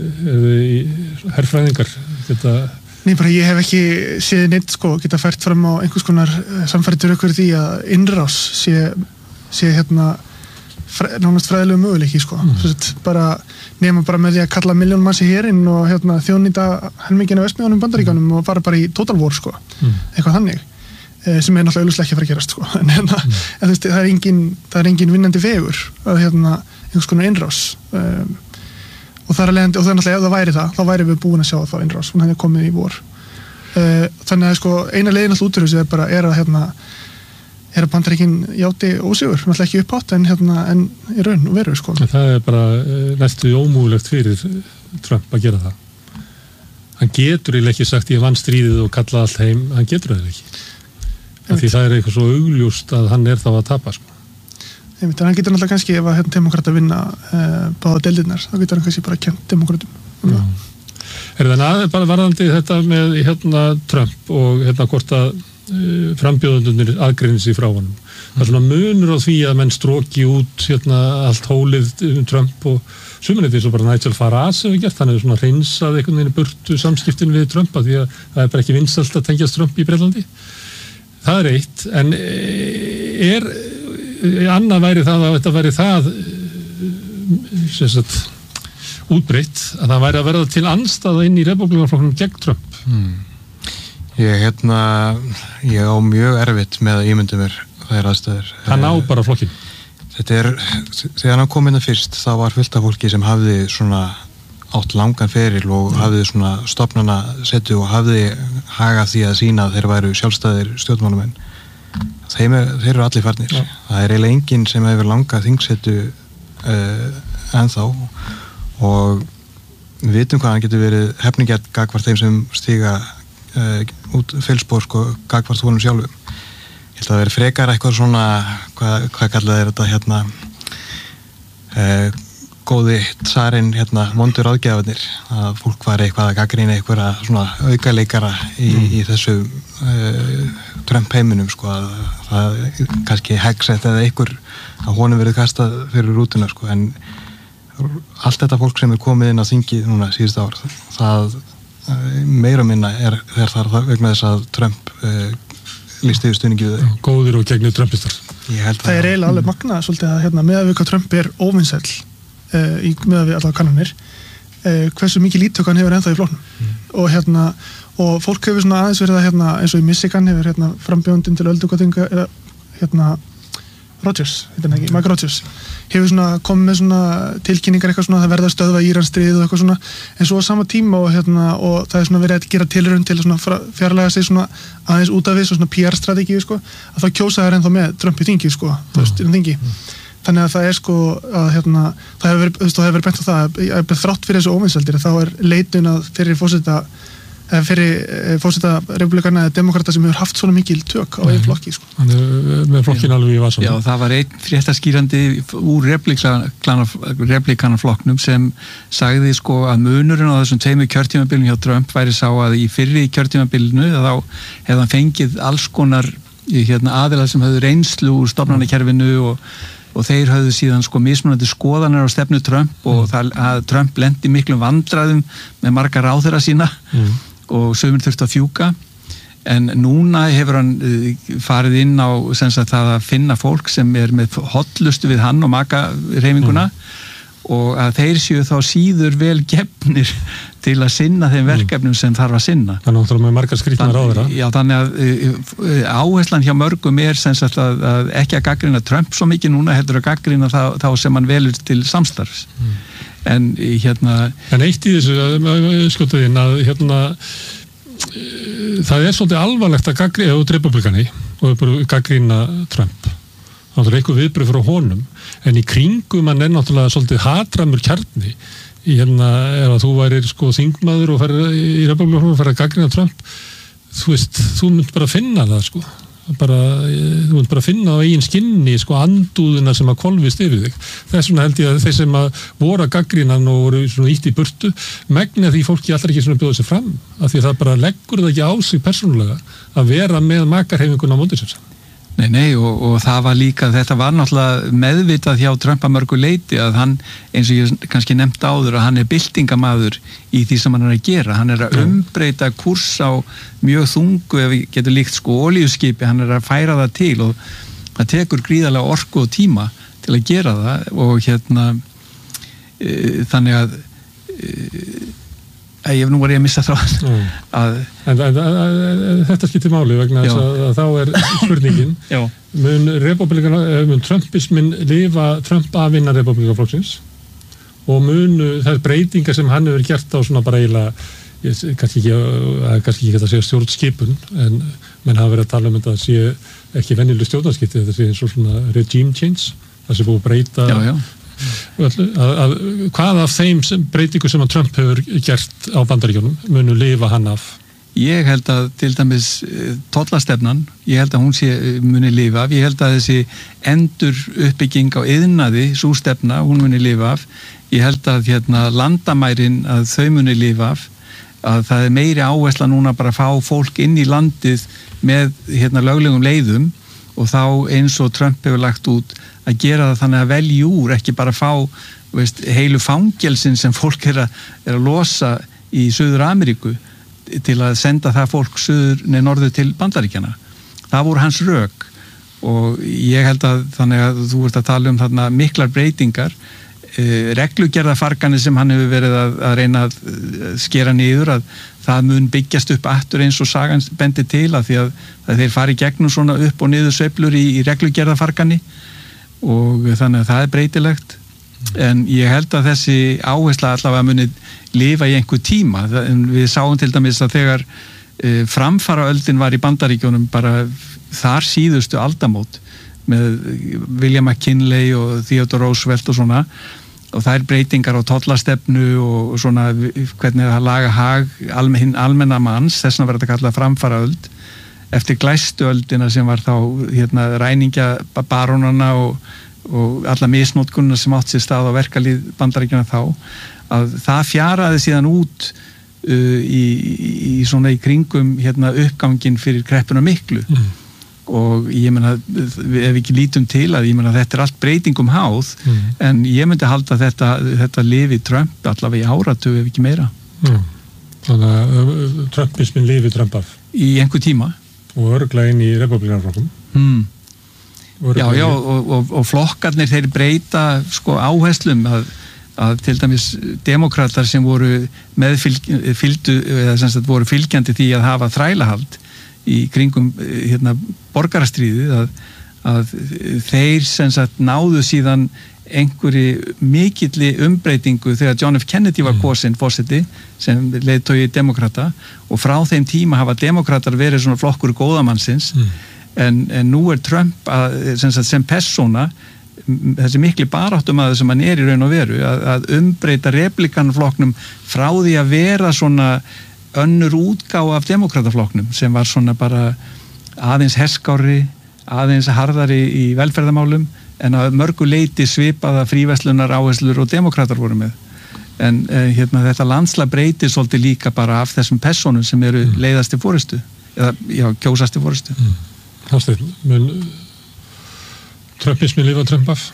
vilji herfræðingar þetta... Nei, bara ég hef ekki séð neitt sko, geta fært fram á einhvers konar samfæritur ykkur því að innrás sé, sé hérna Fre, nánast fræðilegu möguleiki sko mm. Sett, bara nema bara með því að kalla miljón manns í herinn og hérna, þjóðnýta helmingina vestmiðunum Bandaríkanum mm. og fara bara í total war sko mm. eitthvað þannig eh, sem er náttúrulega auðvitað ekki að fara að gerast sko en, hérna, mm. en, veist, það, er engin, það er engin vinnandi vegur að hérna, einhvers konar innrás um, og það er alveg og það er náttúrulega ef það væri það, þá væri við búin að sjá það innrás og það er komið í vor uh, þannig að sko eina leiðin alltaf út úr þessu er bara er að hérna er að Bandaríkin játi ósigur, náttúrulega ekki uppátt en, hérna, en í raun og veru sko. Það er bara næstu ómúlegt fyrir Trump að gera það. hann getur eiginlega ekki sagt ég vann stríðið og kalla allt heim, hann getur það ekki af því það er eitthvað svo augljóst að hann er þá að tapa sko. Einmitt, en hann getur náttúrulega kannski ef að hérna, demokrata vinna uh, báða deildirnar, þá getur hann kannski bara kent demokratum um mm. Er það að, bara varðandi þetta með hérna Trump og hérna hvort að uh, frambjóðundunir aðgreinir sig frá honum mm. það er svona munur á því að menn stróki út hérna allt hólið um Trump og sumunni því svo bara Nigel Farage hefur gert, hann hefur svona hreinsað einhvern veginn burtu samskiptin við Trump að því að það er bara ekki vinsælt að tengjast Trump í Bretlandi það er eitt, en er annað væri það að þetta væri það sem sagt útbreytt að það væri að verða til andstaða inn í republikanaflokknum gegn Trump hmm. Ég hérna ég á mjög erfitt með að ímynda mér þær aðstæður Hann á bara flokkin Þetta er, þegar hann kom inn að fyrst þá var fullt af fólki sem hafði svona átt langan feril og hafði svona stofnana setu og hafði hagað því að sína að þeir væru sjálfstæðir stjórnmálumenn þeir, þeir eru allir farnir ja. Það er eiginlega enginn sem hefur langað þingsetu uh, ennþá og við vitum hvað hann getur verið hefningjart gagvart þeim sem stíga uh, út feilspor sko gagvart honum sjálfum ég held að það veri frekar eitthvað svona hvað, hvað kallað er þetta hérna uh, góði tsarinn hérna vondur aðgjafarnir að fólk var eitthvað að gagnrýna einhverja svona aukaleikara í, mm. í þessu uh, Trump heiminum sko að það kannski hegsett eða einhver að honum verið kastað fyrir rútuna sko en allt þetta fólk sem er komið inn á þingi núna síðust ár það uh, meira minna er þegar það er vegna þess að Trump uh, líst yfir stuðningi við þau góðir og gegnir Trumpistar það er eiginlega alveg magnað svolítið að hérna, með að við hvað Trump er óvinsæll Uh, í meðan við allavega kannanir uh, hversu mikið lítök hann hefur ennþá í flokknum mm. og hérna og fólk hefur svona aðeins verið að hérna eins og í Michigan hefur hérna frambjóðundin til öldungatinga eða hérna Rodgers, hérna ekki, Mike Rodgers hefur svona komið með svona tilkynningar eitthvað svona það verða að stöðva Íransstríð og eitthvað svona en svo á sama tíma og hérna og það er svona verið að gera tilraun til að svona fjarlæga sig svona aðeins út af þessu svona P R-strategíu sko að þá kjósa þær ennþá með Trump í þingi sko mm. þú veist, í þingi mm. Þannig að það er sko að hérna, það hefur verið, það hefur verið bent á það að þrátt fyrir þessu óvinsældir þá er leitun að fyrir fórseta fyrir fórseta republikana eða demokrata sem hefur haft svona mikil tök á einn flokki sko. Þannig með flokkin alveg í vasan. Já, það var einn fréttaskýrandi úr republikanaflokknum sem sagði sko að munurinn á þessum tveimur kjörtímabilinu hjá Trump væri sá að í fyrri kjörtímabilinu þá hefði hann fengið alls konar hérna, aðilar sem höfðu reynslu úr stofnanakerfinu og og þeir höfðu síðan sko mismunandi skoðanir á stefnu Trump og mm. það, að Trump lendi miklum vandræðum með marga ráðherra sína mm. og sömur þurfti að fjúka en núna hefur hann farið inn á sem sagt það að finna fólk sem er með hotlustu við hann og makareifinguna mm. og að þeir séu þá síður vel gefnir til að sinna þeim verkefnum sem þarf að sinna. Þannig að það er með margar skrýtnar ráðherra. Já, þannig að áherslan hjá mörgum er sem sagt að, að ekki að gagnrýna Trump svo mikið núna, heldur að gagnrýna þá, þá sem hann velur til samstarfs. Mm. En hérna... En eitt í þessu, skjótaðinn, að hérna það er svolítið alvarlegt að gagnrýna út republikani og gagnrýna Trump. Það er eitthvað viðbröð frá honum, en í kringum hann er náttúrulega svolítið hatramur kjarni í hérna, ef að þú værir sko þingmaður og ferð í republikanum og ferð að gagnrýna Trump, þú veist, þú mynd bara að finna það sko, bara, þú mynd bara að finna á eigin skinni sko andúðina sem að kolvist yfir þig. Þess vegna held ég að þeir sem að voru að gagnrýna hann og voru svona ítt í burtu, megna því fólki alltaf ekki svona bjóða sér fram, af því það bara leggur það ekki á sig persónulega að vera með makarheifinguna á móti sér saman. Nei, nei, og, og það var líka, þetta var náttúrulega meðvitað hjá Trump að mörgu leiti að hann, eins og ég kannski nefnt áður, að hann er byltingamaður í því sem hann er að gera. Hann er að umbreyta kurs á mjög þungu, ef við getum líkt sko olíuskipi, hann er að færa það til og það tekur gríðarlega orku og tíma til að gera það og hérna, e, þannig að e, Ég, nú var ég að missa þráð mm. að en, en, en, en þetta skiptir máli vegna þess að, að þá er spurningin mun republikana, mun Trumpismin lifa Trump að vinna republikanaflokksins og mun þær breytingar sem hann hefur gert á svona bara eiginlega kannski ekki, kannski ekki að segja stjórnskipun en menn hafa verið að tala um þetta að sé ekki venjuleg stjórnarskipti, þetta sé eins og svona regime change, það sé búið að breyta já, já. að, að, hvað af þeim sem, breytingu sem að Trump hefur gert á Bandaríkjunum munu lifa hann af? Ég held að til dæmis tollastefnan, ég held að hún sé muni lifa af, ég held að þessi endur uppbygging á iðnaði, sú stefna, hún muni lifa af, ég held að hérna, landamærin að þau muni lifa af, að það er meiri áhersla núna bara að fá fólk inn í landið með hérna, löglegum leiðum og þá eins og Trump hefur lagt út að gera það þannig að velja úr, ekki bara fá veist, heilu fangelsin sem fólk er að, er að losa í Suður Ameríku til að senda það fólk suður neð norður til Bandaríkjana. Það voru hans rök og ég held að þannig að þú ert að tala um þarna miklar breytingar, eh, reglugerðafarganir sem hann hefur verið að, að reyna að skera niður, að það mun byggjast upp aftur eins og sagan bendir til að því að, að þeir fari gegnum svona upp og niður sveiflur í, í reglugerðafargani og þannig að það er breytilegt. En ég held að þessi áhersla allavega muni lifa í einhver tíma. En við sáum til dæmis að þegar e, framfaraöldin var í Bandaríkjunum bara þar síðustu aldamót með William McKinley og Theodore Roosevelt og svona og það er breytingar á tollastefnu og svona hvernig það laga hag almen, almenna manns, þess vegna verður þetta kallað framfaraöld eftir glæstuöldina sem var þá hérna, ræningja barónana og og alla misnótkunna sem átt sér stað á verkalýð Bandaríkjanna þá að það fjaraði síðan út uh, í, í svona í kringum hérna uppgangin fyrir kreppuna miklu mm. og ég meina ef við ekki lítum til að ég meina þetta er allt breytingum háð mm. en ég myndi halda þetta, þetta lifi Trump allavega í áratugu ef ekki meira mm. Þannig að Trumpismin lifi Trump af í einhver tíma og örugglega inn í republikanaflokkum mm. Já, já, og, og, og flokkarnir þeir breyta sko áherslum að, að til dæmis demokratar sem voru meðfylgdu eða sem sagt voru fylgjandi því að hafa þrælahald í kringum hérna borgarastríðið að, að þeir sem sagt náðu síðan einhverju mikilli umbreytingu þegar John F. Kennedy var kosinn forseti sem leiðtogi demokrata og frá þeim tíma hafa demokratar verið svona flokkur góðamannsins mm. En, en nú er Trump að, sem, sem persóna þessi mikli baráttumaður sem hann er í raun og veru að, að umbreyta republikanflokknum frá því að vera svona önnur útgáfa af demokrataflokknum sem var svona bara aðeins herskári, aðeins harðari í velferðamálum en að mörgu leiti svipaða fríverslunar áherslur og demokratar voru með en eh, hérna, þetta landslag breytir svolítið líka bara af þessum persónum sem eru mm. leiðasti fórustu eða já, kjósasti fórustu mm. Hafsteinn, mun Trumpismin lifa Trump af?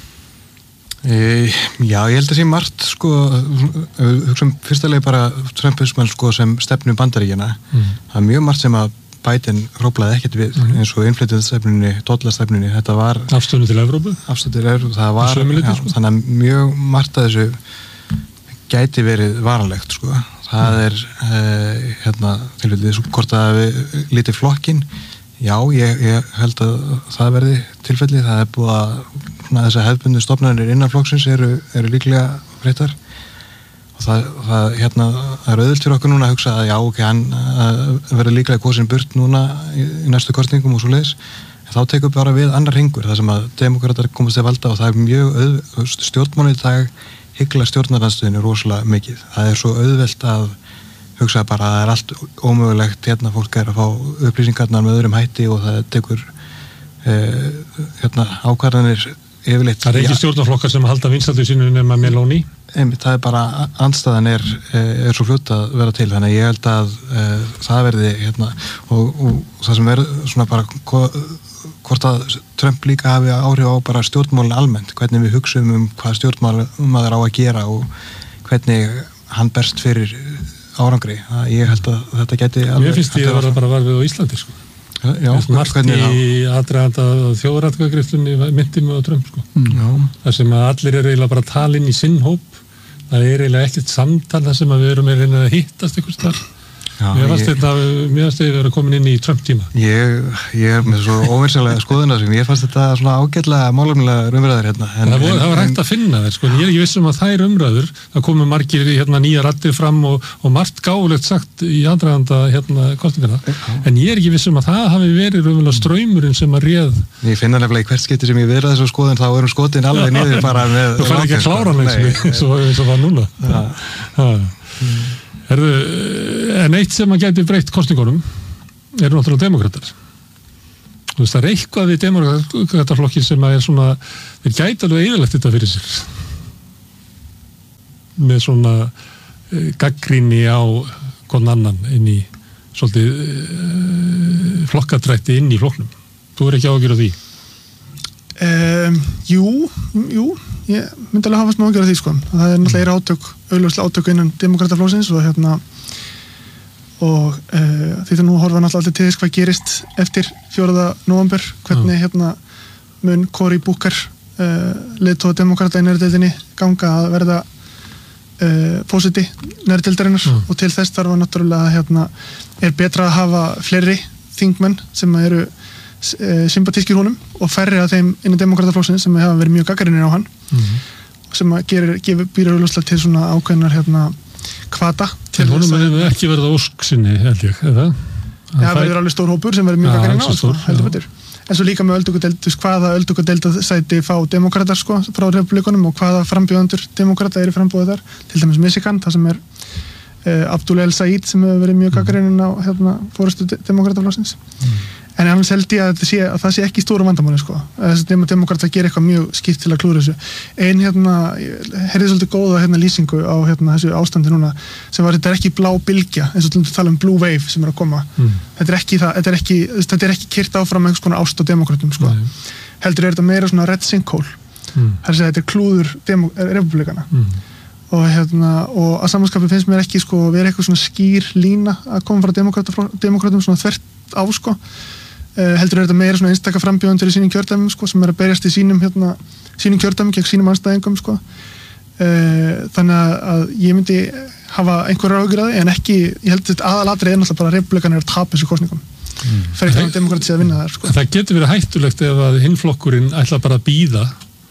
E, já, ég held að sé margt sko, hugsaum fyrstulega bara Trumpisman sko sem stefnu Bandaríkjana mm. það er mjög margt sem að Biden hróplaði ekkert við mm. eins og innflytjandastefnunni, tollastefnunni, þetta var afstöðnu til Evrópu? Afstöðnu til Evrópu, það var já, sko. Þannig að mjög margt að þessu gæti verið varanlegt sko, það er eh, hérna, tilfellið hvort að við lítið flokkin Já, ég, ég held að það verði tilfelli, það er búið að þess að hefðbundu stofnarnir innan flokksins eru, eru líklega breyttar og það, það, hérna, það er auðvilt fyrir okkur núna að hugsa að já, ok, hann verður líklega kosin burt núna í, í næstu kosningum og svo leiðis, en þá tekur bara við annar hringur, það sem að demokratar komast til valda og það er mjög auð, stjórnmálið dag hyggla stjórnarlandstöðinu rosalega mikið, það er svo auðvelt að hugsa bara að það er allt ómögulegt hérna fólk er að fá upplýsingarnar með öðrum hætti og það tekur eh, hérna ákvarðanir yfirleitt. Það er ekki stjórnarflokkar sem halda vinstatu sínu nema Meloni? Einmitt, það er bara, andstæðan er, er svo fljótt að vera til, þannig ég held að eh, það verði hérna og, og það sem er svona bara hvort að Trump líka hafi áhrif á bara stjórnmálinn almennt, hvernig við hugsaum um hvað stjórnmálaður á að gera og hvernig hann berst fyrir árangri, ég held að þetta geti alveg... Mér finnst ég að bara var við á Íslandi sko. Já, margt í aðdraganda þjóðaratkvæðagreiðslunni myndi mig á Trump sko. Mm. Það sem að allir eru eiginlega bara að tala inn í sinn hóp, það er eiginlega ekkert samtal þar sem að við erum eiginlega að hittast einhvers þar Já, mér fannst þetta, mér fannst þetta vera komin inn í Trump tíma. Ég, ég er með svo óvinsalega skoðuna sem ég fannst þetta svona ágætlega málefnilega umræður hérna. En, það, voru, en, það var hægt að finna þeir, sko, en ég er ekki viss um að þær umræður, það komu margir hérna nýja raddir fram og, og margt gáfulegt sagt í aðdraganda hérna kostingarna, en ég er ekki viss um að það hafi verið raunverulega straumurinn sem að réð. Ég finna nefnilega í hvert skipti sem ég verið þessu skoðun, þá erum skotin alveg niður bara með. Þú fær ekki að klára hann eins og var núna. Herðu, en eitt sem að gæti breytt kosningunum eru náttúrulega demokratar. Þú veist, það er eitthvað við demokrataflokki sem að er svona, þeir gæti alveg eyðilegt þetta fyrir sér. Með svona e, gagnrýni á hvern annan inn í svolítið e, flokkadrætti inn í flokknum. Þú er ekki ágjör á því? Um, jú, jú, ég myndi alveg hafa smá ágjör á því, sko. Það er náttúrulega átök, augljóslega átök innan demokrataflokksins og hérna og uh, því það nú horfa náttúrulega til þess hvað gerist eftir fjórða nóvember, hvernig mm. hérna mun Cory Booker uh, leiðtoga demokrata í neðri-deildinni ganga að verða uh, fósiti neðri-deildarinnar mm. og til þess þarf að náttúrulega hérna er betra að hafa fleiri þingmenn sem eru uh, sympatískir honum og færri að þeim innan demokrataflokksins sem hafa verið mjög gagnrýnir á hann mm. sem að gerir, gefur býra augljóslega til svona ákveðnar hérna hvata. En honum hefur ekki verið ósk sinni, held ég, eða? Já, það verður alveg stór hópur sem verður mjög gagnrýninn á, sko, heldur betur. En svo líka með öldungadeild, hvaða öldungadeildasæti fá demokratar, sko, frá republikunum og hvaða frambjóðendur demokrata eru frambjóðið þar, til dæmis Michigan, það sem er uh, Abdul El Said sem hefur verið mjög gagnrýninn á hérna, fórustu demokrataflokksins. Mm. En annars held ég að, sé, að það sé ekki stóru vandamáli, sko. Þessi demokrata gerir eitthvað mjög skipt til að klúra þessu. Ein hérna, herrið svolítið góða hérna lýsingu á hérna þessu ástandi núna, sem var þetta er ekki blá bylgja, eins og til að tala um blue wave sem er að koma. Mm. Þetta er ekki það, þetta er ekki, þetta er ekki kyrt áfram einhvers konar ást á demokratum, sko. Nei. Heldur er þetta meira svona red sinkhole. Mm. Það er þetta er klúður republikana. Mm. Og hérna, og að samanskapið finnst mér ekki, sko, vera eitthvað svona skýr lína að koma frá demokratum svona þvert á, sko. Uh, heldur er þetta meira svona einstaka frambjóðendur í sínum kjördæmum, sko, sem er að berjast í sínum hérna, sínum kjördæmum gegn sínum anstæðingum, sko. Uh, þannig að ég myndi hafa einhverja áhyggjur að því, en ekki, ég held þetta aðalatrið er náttúrulega bara að republikanir að tapa þessu kosningum. Mm. Fer ekki að demokratið að vinna þar, sko. Það getur verið hættulegt ef að hinflokkurinn ætla bara að bíða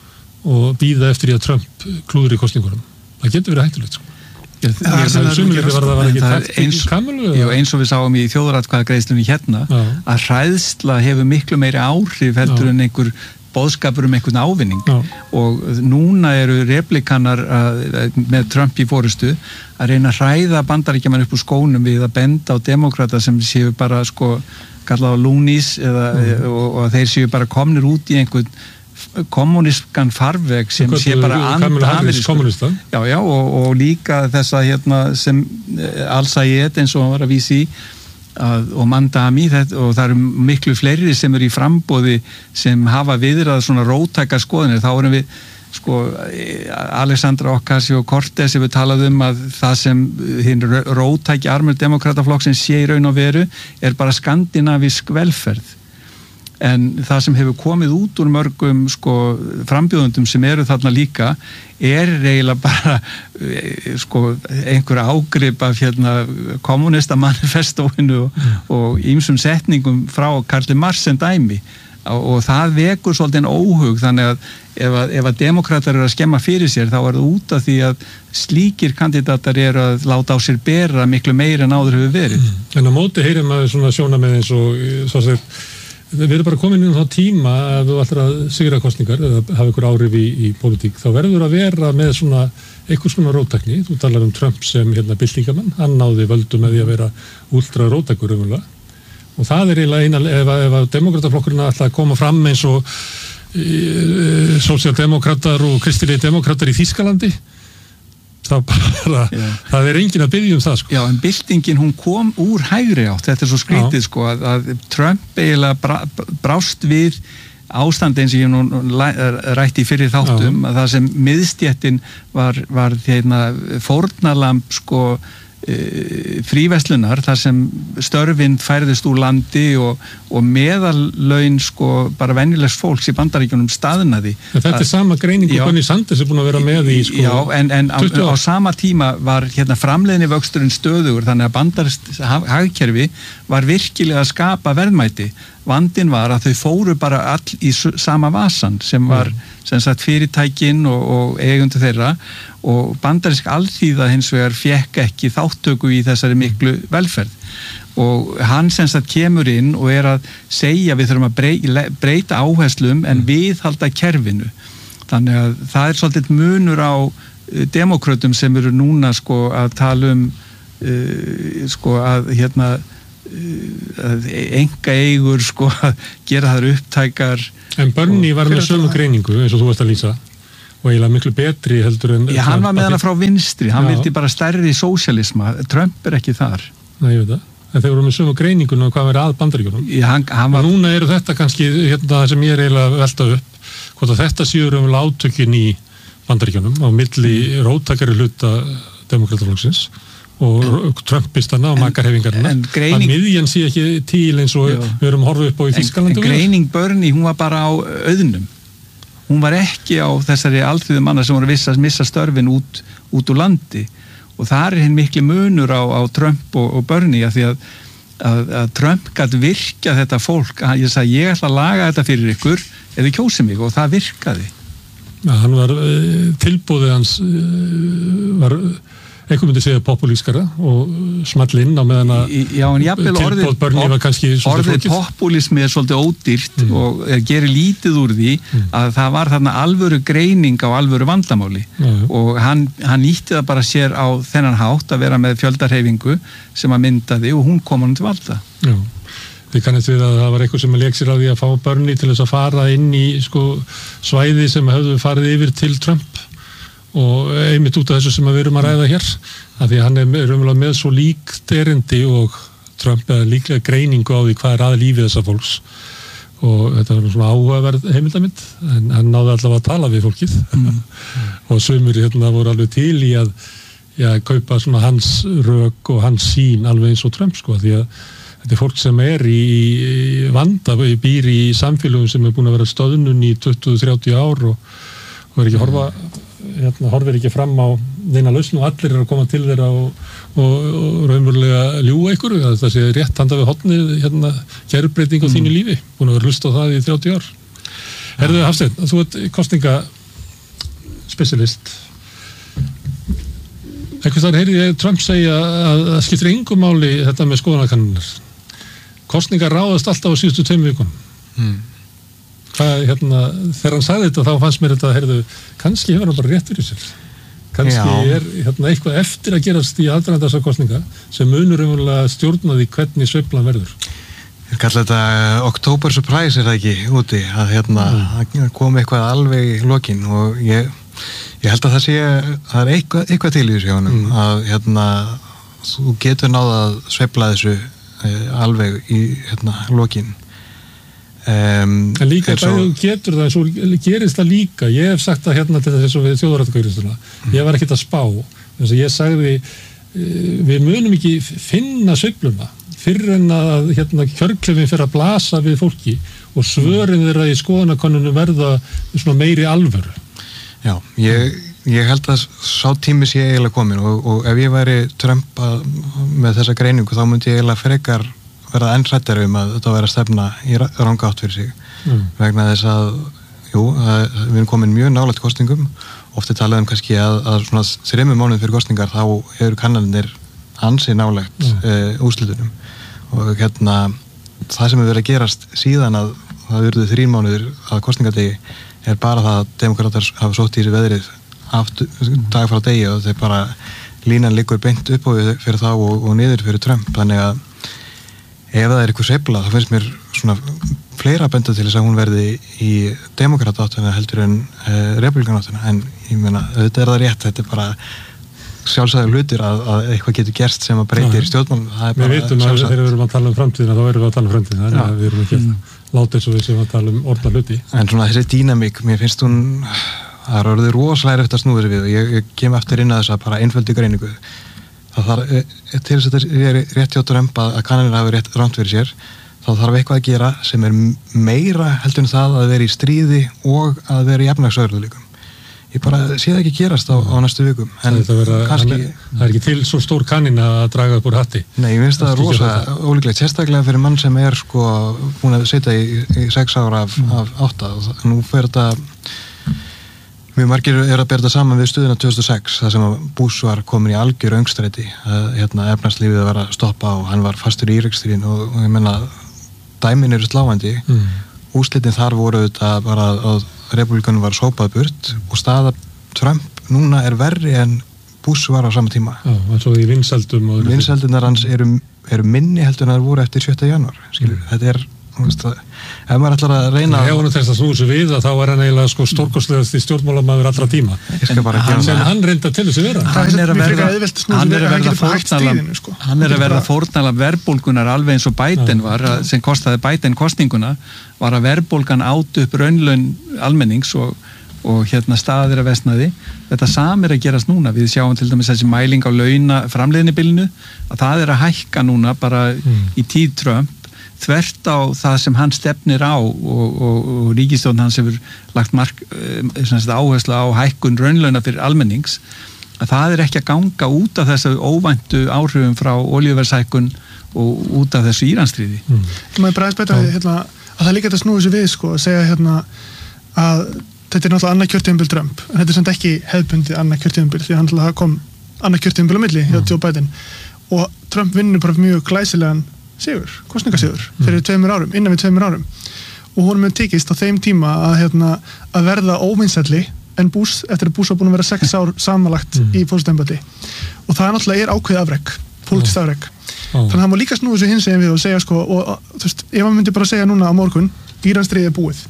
og bíða eftir í að Trump klúður í kosningunum. Það getur verið hættulegt, sko. Já, það er sumulítið var það var ekki eins, jú, eins og við sáum í þjóðaratkvæðagreiðslunni hérna já. Að hræðsla hefur miklu meiri áhrif heldur já. En einhver boðskapur um einhvern ávinning já. Og núna eru replikanar að, með Trump í fórustu að reyna að hræða Bandaríkjaman upp úr skónum við að benda á demokrata sem séu bara sko kallað á loonies eða, og, og þeir séu bara komnir út í einhvern kommunískan farveg sem sé bara kommunista já, já, og, og líka þessa hérna sem Al-Sayed eins og hann var að vísi að, og Mandami þetta, og það eru miklu fleiri sem eru í frambóði sem hafa viðrað svona róttækar skoðanir, þá erum við sko Alexandra Ocasio-Cortez hefur talað um að það sem hinn róttæki armur demokrataflokksins sé í raun og veru er bara skandinavísk velferð. En það sem hefur komið út úr mörgum sko, frambjóðundum sem eru þarna líka er eiginlega bara sko, einhver ágrip af hérna, kommunista manifestóinu og, mm. og ýmsum setningum frá Karli Marx sem dæmi og, og það vekur svolítið óhug þannig að ef að, ef að demokratar eru að skemma fyrir sér þá er það út af því að slíkir kandidatar eru að láta á sér bera miklu meira en áður hefur verið. Mm. En á móti heyrir maður svona sjónarmið eins og svo að segja við erum bara komin inn á tíma að þú ætlar að sigra kosningar eða hafa ykkur áhrif í, í pólitík, þá verður að vera með svona eitthvað svona róttækni, þú talar um Trump sem hérna byltingamann, hann náði völdu með því að vera ultra róttækur umvöla og það er eiginlega eina, ef, ef að demokrataflokkurinn ætla að koma fram eins og e, e, sósíaldemokratar og kristilegi demokratar í Þýskalandi það bara, yeah. það er enginn að biðja um það sko. Já, en byltingin hún kom úr hægri átt, þetta er svo skrítið sko að, að Trump eiginlega bra, brást við ástandi eins og ég nú rætti í fyrir þáttum Já. Að það sem miðstjettin var, var þeirna fórnalamb sko fríverslunar þar sem störfin færðist úr landi og, og meðallaun sko bara venjulegs fólks í Bandaríkjunum staðnaði. En þetta er sama greining og Bernie Sanders er búin að vera með í sko. Já, en, en á, á sama tíma var hérna framleiðni vöxturinn stöðugur þannig að bandarískt hagkerfi var virkilega að skapa verðmæti. Vandinn var að þau fóru bara all í sama vasan sem var mm. sem sagt fyrirtækin og, og eigundu þeirra og bandarísk alþýða hins vegar fékk ekki þáttöku í þessari miklu velferð og hann sem sagt kemur inn og er að segja við þurfum að breyta áherslum en viðhalda kerfinu. Þannig að það er svolítið munur á demókrötum sem eru núna sko að tala um uh, sko að hérna að enga eigur sko að gera þar upptækar. En Bernie var með sömu greiningu eins og þú varst að lýsa og eiginlega miklu betri heldur en Já, hann var með hana frá vinstri, hann vildi bara stærri sósialisma, Trump er ekki þar. Nei, ég veit það, en þeir voru með sömu greininguna og hvað verið að Bandaríkjunum. Já, hann, hann var... Og núna eru þetta kannski hérna það sem ég er eiginlega að velta upp, hvort að þetta séur um átökin í Bandaríkjunum á milli róttakari hluta demokrataflokksins og Trumpistana og makarhefingarna greining... að miðjan sé ekki til eins og Já. Við erum horfið upp á í Þýskalandi. En greining Bernie, hún var bara á auðnum. Hún var ekki á þessari alþýðu manna sem voru að missa störfin út, út úr landi og það er hinn mikli munur á, á Trump og, og Bernie að því að, að, að Trump gæti virka þetta fólk að ég sagði ég ætla að laga þetta fyrir ykkur ef þið kjósið mig og það virkaði. Ja, hann var tilbúðið hans var einhver myndi segja populískara og small inn á meðan að tilbúð Bernie var kannski orðið populísmi er svolítið ódýrt mm. og gerir lítið úr því mm. að það var þarna alvöru greining á alvöru vandamáli mm. og hann, hann nýtti það bara sér á þennan hátt að vera með fjöldarhefingu sem að myndaði og hún kom hann til valda. Já. Þið kannast við að það var eitthvað sem að leik sér á því að fá Bernie til þess að fara inn í sko, svæði sem höfðu farið yfir til Trump og einmitt út af þessu sem við erum að ræða hér af því að hann er umlega með svo líkt erindi og Trump eða líklega greiningu á því hvað er að lífi þessa fólks og þetta var svona áhugaverð heimildamind en hann náði allavega að tala við fólkið mm. og sumir hérna voru alveg til í að já, kaupa svona hans rök og hans sín alveg eins og Trump sko því að þetta er fólk sem er í vanda, býr í samfélögum sem er búin að vera stöðnun í tuttugu til þrjátíu ár og, og er ekki horfa hérna horfir ekki fram á neina lausn og allir er að koma til þeirra og, og, og raunverulega ljúga ykkur það sé rétt handa við hotnið hérna gerbreyting á mm. þínu lífi búin að vera hlust á það í þrjátíu ár. Herðu Hafsteinn, þú ert kosningaspecialist einhvers þar heyrði ég Trump segja að það skiptir engu máli þetta með skoðanakanningar kosningar ráðast alltaf á síðustu tveimur vikum mm. Hvað, hérna, þegar hann sagði þetta þá fannst mér þetta, heyrðu, kannski hefur hann bara rétt fyrir sér. Kannski Já. Er hérna, eitthvað eftir að gerast í aðdraganda þessar kosninga sem munur umverulega stjórnaði hvernig sveiflan verður. Ég kalla þetta October surprise er það ekki úti, að hérna mm. kom eitthvað alveg í lokin og ég, ég held að það sé, það er eitthvað, eitthvað til í þessu hjá honum, mm. að hérna, þú getur náða að sveifla þessu eh, alveg í hérna, lokin. Um, en líka svo... þú getur það eins og gerist það líka ég hef sagt það hérna til þess að við þjóðaratkvæðistuna mm. ég var ekkert að spá þess að ég sagði við munum ekki finna sveifluna fyrir en að hérna, kjörklefin fyrir að blasa við fólki og svörin þeirra í skoðanakönnunum verða svona meiri alvöru. Já, ég, ég held að sá tími sé eiginlega komin og, og ef ég væri Trump að, með þessa greiningu þá myndi ég eiginlega frekar verða enn hrættari um að þetta verða stefna í ranga átt fyrir sig mm. vegna þess að jú, að, við erum komin mjög nálægt kosningum ofta talað um kannski að, að svona þremur mánuðum fyrir kosningar þá eru kannanir ansi nálægt mm. uh, úrslitunum og hérna það sem er verið að gerast síðan að það verður þrír mánuður að kosningadegi er bara það að demokratar hafa sótt í þessi veðrið aftur, dag frá degi og þeir bara línan liggur beint upp á fyrir þá og, og niður fyrir Trump þannig að ef það er eitthvað sveifla þá finnst mér svona fleira benda til þess að hún verði í demokrataáttuna heldur en uh, republikanáttuna en ég meina auðvitað er það rétt þetta er bara sjálfsagður hlutir að, að eitthvað getur gerst sem að breytir stjórnmálum við vitum að þegar við erum að tala um framtíðina þá erum við að tala um framtíðina þannig að við erum ekki mm. að láta eins og við sem að tala um orðna hluti en svona þessi dýnamík, mér finnst hún það er orðið rosalega eftir að snúður við og ég, ég kem eftir inn að þess að bara einföldi greiningu það þarf, til þess að þetta er rétt hjá Trump að, að kannanir hafi rétt rámt fyrir sér, þá þarf eitthvað að gera sem er meira heldur en það að vera í stríði og að vera í efnahagsörðuleikum. Ég bara sé það ekki gerast á, á næstu vikum. En það, vera, kannski, er, það er ekki til svo stór kannin að draga upp úr hatti. Nei, ég finnst það rosa ólíklegt, sérstaklega fyrir mann sem er sko búin að setja í, í sex ára af, mm. af átta og nú fer þetta mjög margir er að bera þetta saman við stuðina tvö þúsund og sex, það sem að Bush var komin í algjör öngstræti, að hérna, efnahagslífið var að stoppa og hann var fastur í Íraksstríðinu og, og ég menna dæmin eru sláandi, mm. úrslitin þar voru þetta bara að republikanum var sópað burt og staða Trump núna er verri en Bush var á sama tíma. Já, eins og í vinsældum. Vinsældunar hans eru, eru minni heldur en það voru eftir sjötta janúar. Mm. Þetta er, þú veist það, ef maður ætlar að reyna... Ef hann þess að snúi sig við að þá er hann eiginlega sko stórkostlegast í stjórnmálamaður allra tíma. Hann, sem hann reynda til þessu vera. Hann er að verða, hann er að verða fórnala, sko. hann er að verða fórnala verðbólgunar alveg eins og Biden var, sem kostaði Biden kosninguna, var að verðbólgan át upp raunlaun almennings og, og hérna staðir að vestnaði. Þetta sam er að gerast núna. Við sjáum til dæmis þessi mæling á launa framleiðnibilinu, að það er að hækka núna bara mm. í tíð Trump, þvert á það sem hann stefnir á og, og, og ríkisstjórn hans hefur lagt mark, áherslu á hækkun raunlauna fyrir almennings, að það er ekki að ganga út af þessu óvæntu áhrifum frá olíuverðshækkun og út af þessu Íransstríði. Mm. Maður bara aðeins betra hérna, að það líka þetta snúið sér við sko, að segja hérna að þetta er náttúrulega annað kjörtímabil Trump, en þetta er samt ekki hefðbundið annað kjörtímabil, því hann náttúrulega kom annað kjörtímabil á milli hjá mm. Joe Biden og Trump vinnur bara mjög glæsilegan sigur, kosningasigur fyrir tveimur árum, innan við tveimur árum og honum hefur tekist á þeim tíma að, hérna, að verða óvinsælli en Bush, eftir að Bush var búin að vera sex ár samanlagt mm. í fórsetembæti og það náttúrulega er ákveðið afrek, pólitískt afrek oh. þannig að það má líka snúið þessu hins eginn við og segja sko, og þú veist, ef maður myndi bara segja núna á morgun, Íransstríðið er búið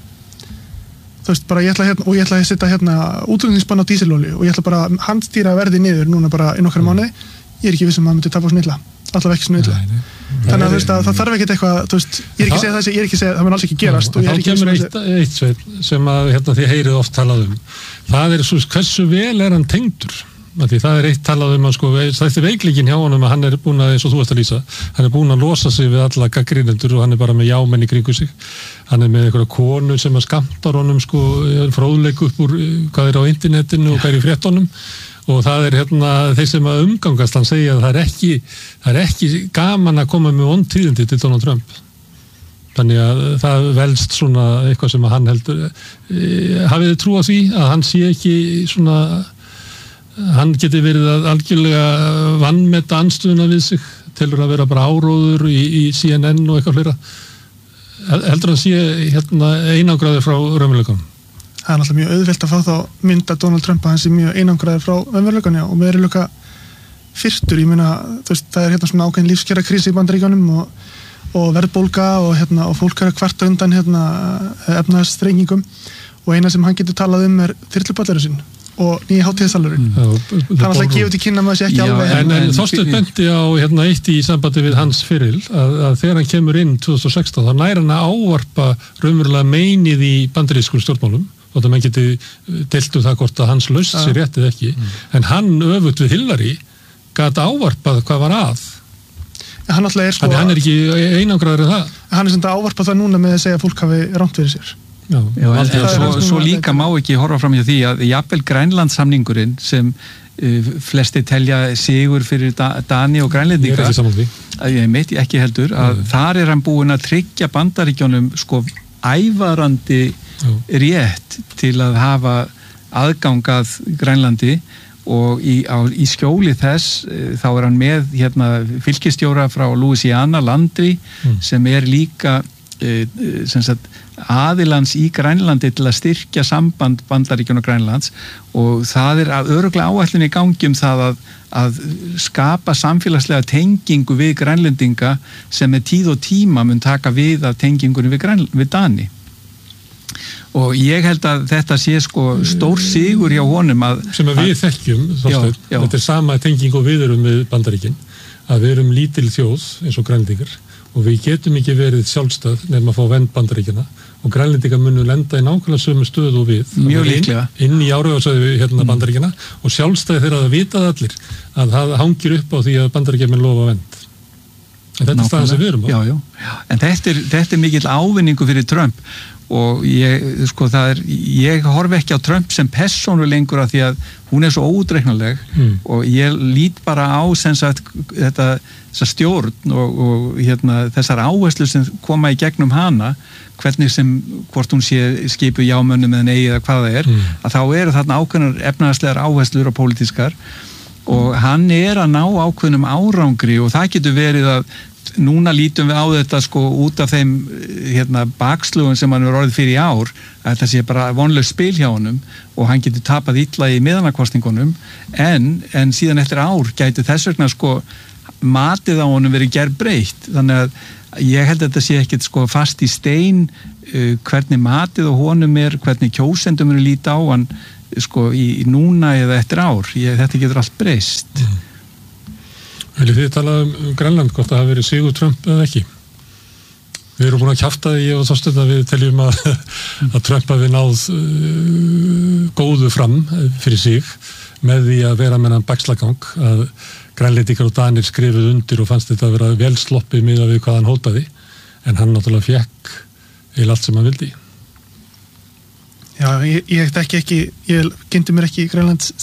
þú veist, bara ég ætla hérna, og ég ætla að setja hérna útflutningsbann á dísilolíu og ég ætla bara að handstýra verði niður núna bara í nokkra mánuði, ég er ekki viss um að maður myndi tapa svona illa, allavega ekki svona illa þannig að þú veist að það þarf ekkert eitthvað þú veist, ég er ekki að segja þessi, ég er ekki að segja það mun alls ekki gerast og þá kemur eitt, eitt sveit sem að hérna þið heyrið oft talað um það er svo, hversu vel er hann tengdur því það er eitt talað um að sko það er veikleikin hjá honum að hann er búin að, eins og þú ert að lýsa hann er búin að losa sig við alla gagnrýnendur og hann er bara með jámenn í kringu sig hann er með einhverja konu sem að skammtar honum sko fróðleik upp úr hvað er á internetinu og hvað er í fréttunum og það er hérna þeir sem að umgangast hann segja að það er ekki það er ekki gaman að koma með vontíðindi til Donald Trump þannig að það velst svona eitthvað sem að hann heldur e, hafið þið trú á því að hann sé ekki svona hann geti verið að algjörlega vanmeta andstöðuna við sig telur að vera bara áróður í, í C N N og eitthvað fleira heldur hann sé hérna einangraður frá raunveruleikanum. Það er náttúrulega mjög auðvelt að fá þá mynda Donald Trump að hann sé mjög einangraður frá raunveruleikanum og við erum líka fyrstur, ég meina það er hérna svona ákveðin lífskjara krísi í Bandaríkjunum og, og verðbólga og, hérna, og fólk er að kvarta undan hérna, efnahagsþrengingum og eina sem hann getur talað um er þyrluballurinn sinn og nýja hátíðasalurinn mm. það er alltaf gefið til kynna maður sé ekki Já, alveg en, en Þorsteinn benti á hérna, eitt í sambandi við hans fyril að, að þegar hann kemur inn tvö þúsund og sextán þá nær hann að ávarpa raunverulega meinið í bandarískum stjórnmálum og það menn geti deilt um það hvort að hans laust sér rétt eða ekki mm. en hann öfugt við Hillary gat ávarpað hvað var að ja, hann er sko, þannig hann er ekki einangraður en það hann er sem þetta ávarpað það núna með að segja að fólk hafi rangt fyrir sér Já, Já, en, en svo, svo líka má ekki horfa fram hjá því að jafnvel Grænlandssamningurinn sem uh, flesti telja sigur fyrir da, Dani og Grænlendinga ég er ekki saman því ég meit ekki heldur að Nei. Þar er hann búinn að tryggja Bandaríkjunum sko ævarandi Já. Rétt til að hafa aðgangað Grænlandi og í, á, í skjóli þess uh, þá er hann með hérna, fylkistjóra frá Louisiana Landry mm. sem er líka uh, sem sagt aðilans í Grænlandi til að styrkja samband Bandaríkjunum og Grænlands og það er að örugglega áætlun í gangi um það að, að skapa samfélagslega tengingu við Grænlendinga sem með tíð og tíma mun taka við af tengingunni við, Grænl, við Dani og ég held að þetta sé sko stór sigur hjá honum að sem að við að, þekkjum Þorsteinn, þetta er sama tenging og við erum við Bandaríkin að við erum lítil þjóð eins og Grænlendingar og við getum ekki verið sjálfstæð nefn að fá vend Bandaríkjana og Grænlendingar munu lenda í nákvæmlega sömu stöðu og við. Mjög líklega. Inn, inn í áhrifasvæði hérna mm. Bandaríkjana og sjálfstæði þeirra að vitað allir að það hangir upp á því að Bandaríkjamenn lofa vend. En þetta er staðan sem við erum á. Já, já. En þetta er, þetta er mikill ávinningu fyrir Trump og ég, sko, það er, ég horfi ekki á Trump sem persónu lengur af því að hún er svo óútreiknanleg mm. og ég lít bara á sem sagt þetta, þessa stjórn og, og hérna, þessar áherslur sem koma í gegnum hana, hvernig sem, hvort hún sé skipu jámönnum eða nei eða hvað það er, mm. að þá eru þarna ákveðnar efnahagslegar áherslur og pólitískar og hann er að ná ákveðnum árangri og það getur verið að núna lítum við á þetta sko út af þeim hérna bakslugum sem hann er orðið fyrir í ár að þetta sé bara vonlaust spil hjá honum og hann getur tapað illa í miðanakostingunum en, en síðan eftir ár gæti þess vegna sko matið á honum verið gerbreytt þannig að ég held að þetta sé ekkert sko fast í stein uh, hvernig matið á honum er, hvernig kjósendum eru líta á hann sko í, í núna eða eftir ár ég, þetta getur allt breyst mm. Viljið þið tala um Grænland hvort það hafi verið sigur Trump eða ekki? Við erum búin að kjafta því ég og Þorsteinn að við teljum að, að Trump hafi náð uh, góðu fram fyrir sig með því að vera með hann bakslagang að Grænlendingar og Danir skrifuð undir og fannst þetta að vera vel sloppið miðað við hvað hann hótaði en hann náttúrulega fekk eða allt sem hann vildi. Já, ég, ég ekki ekki, ég kynnti mér ekki Grænlands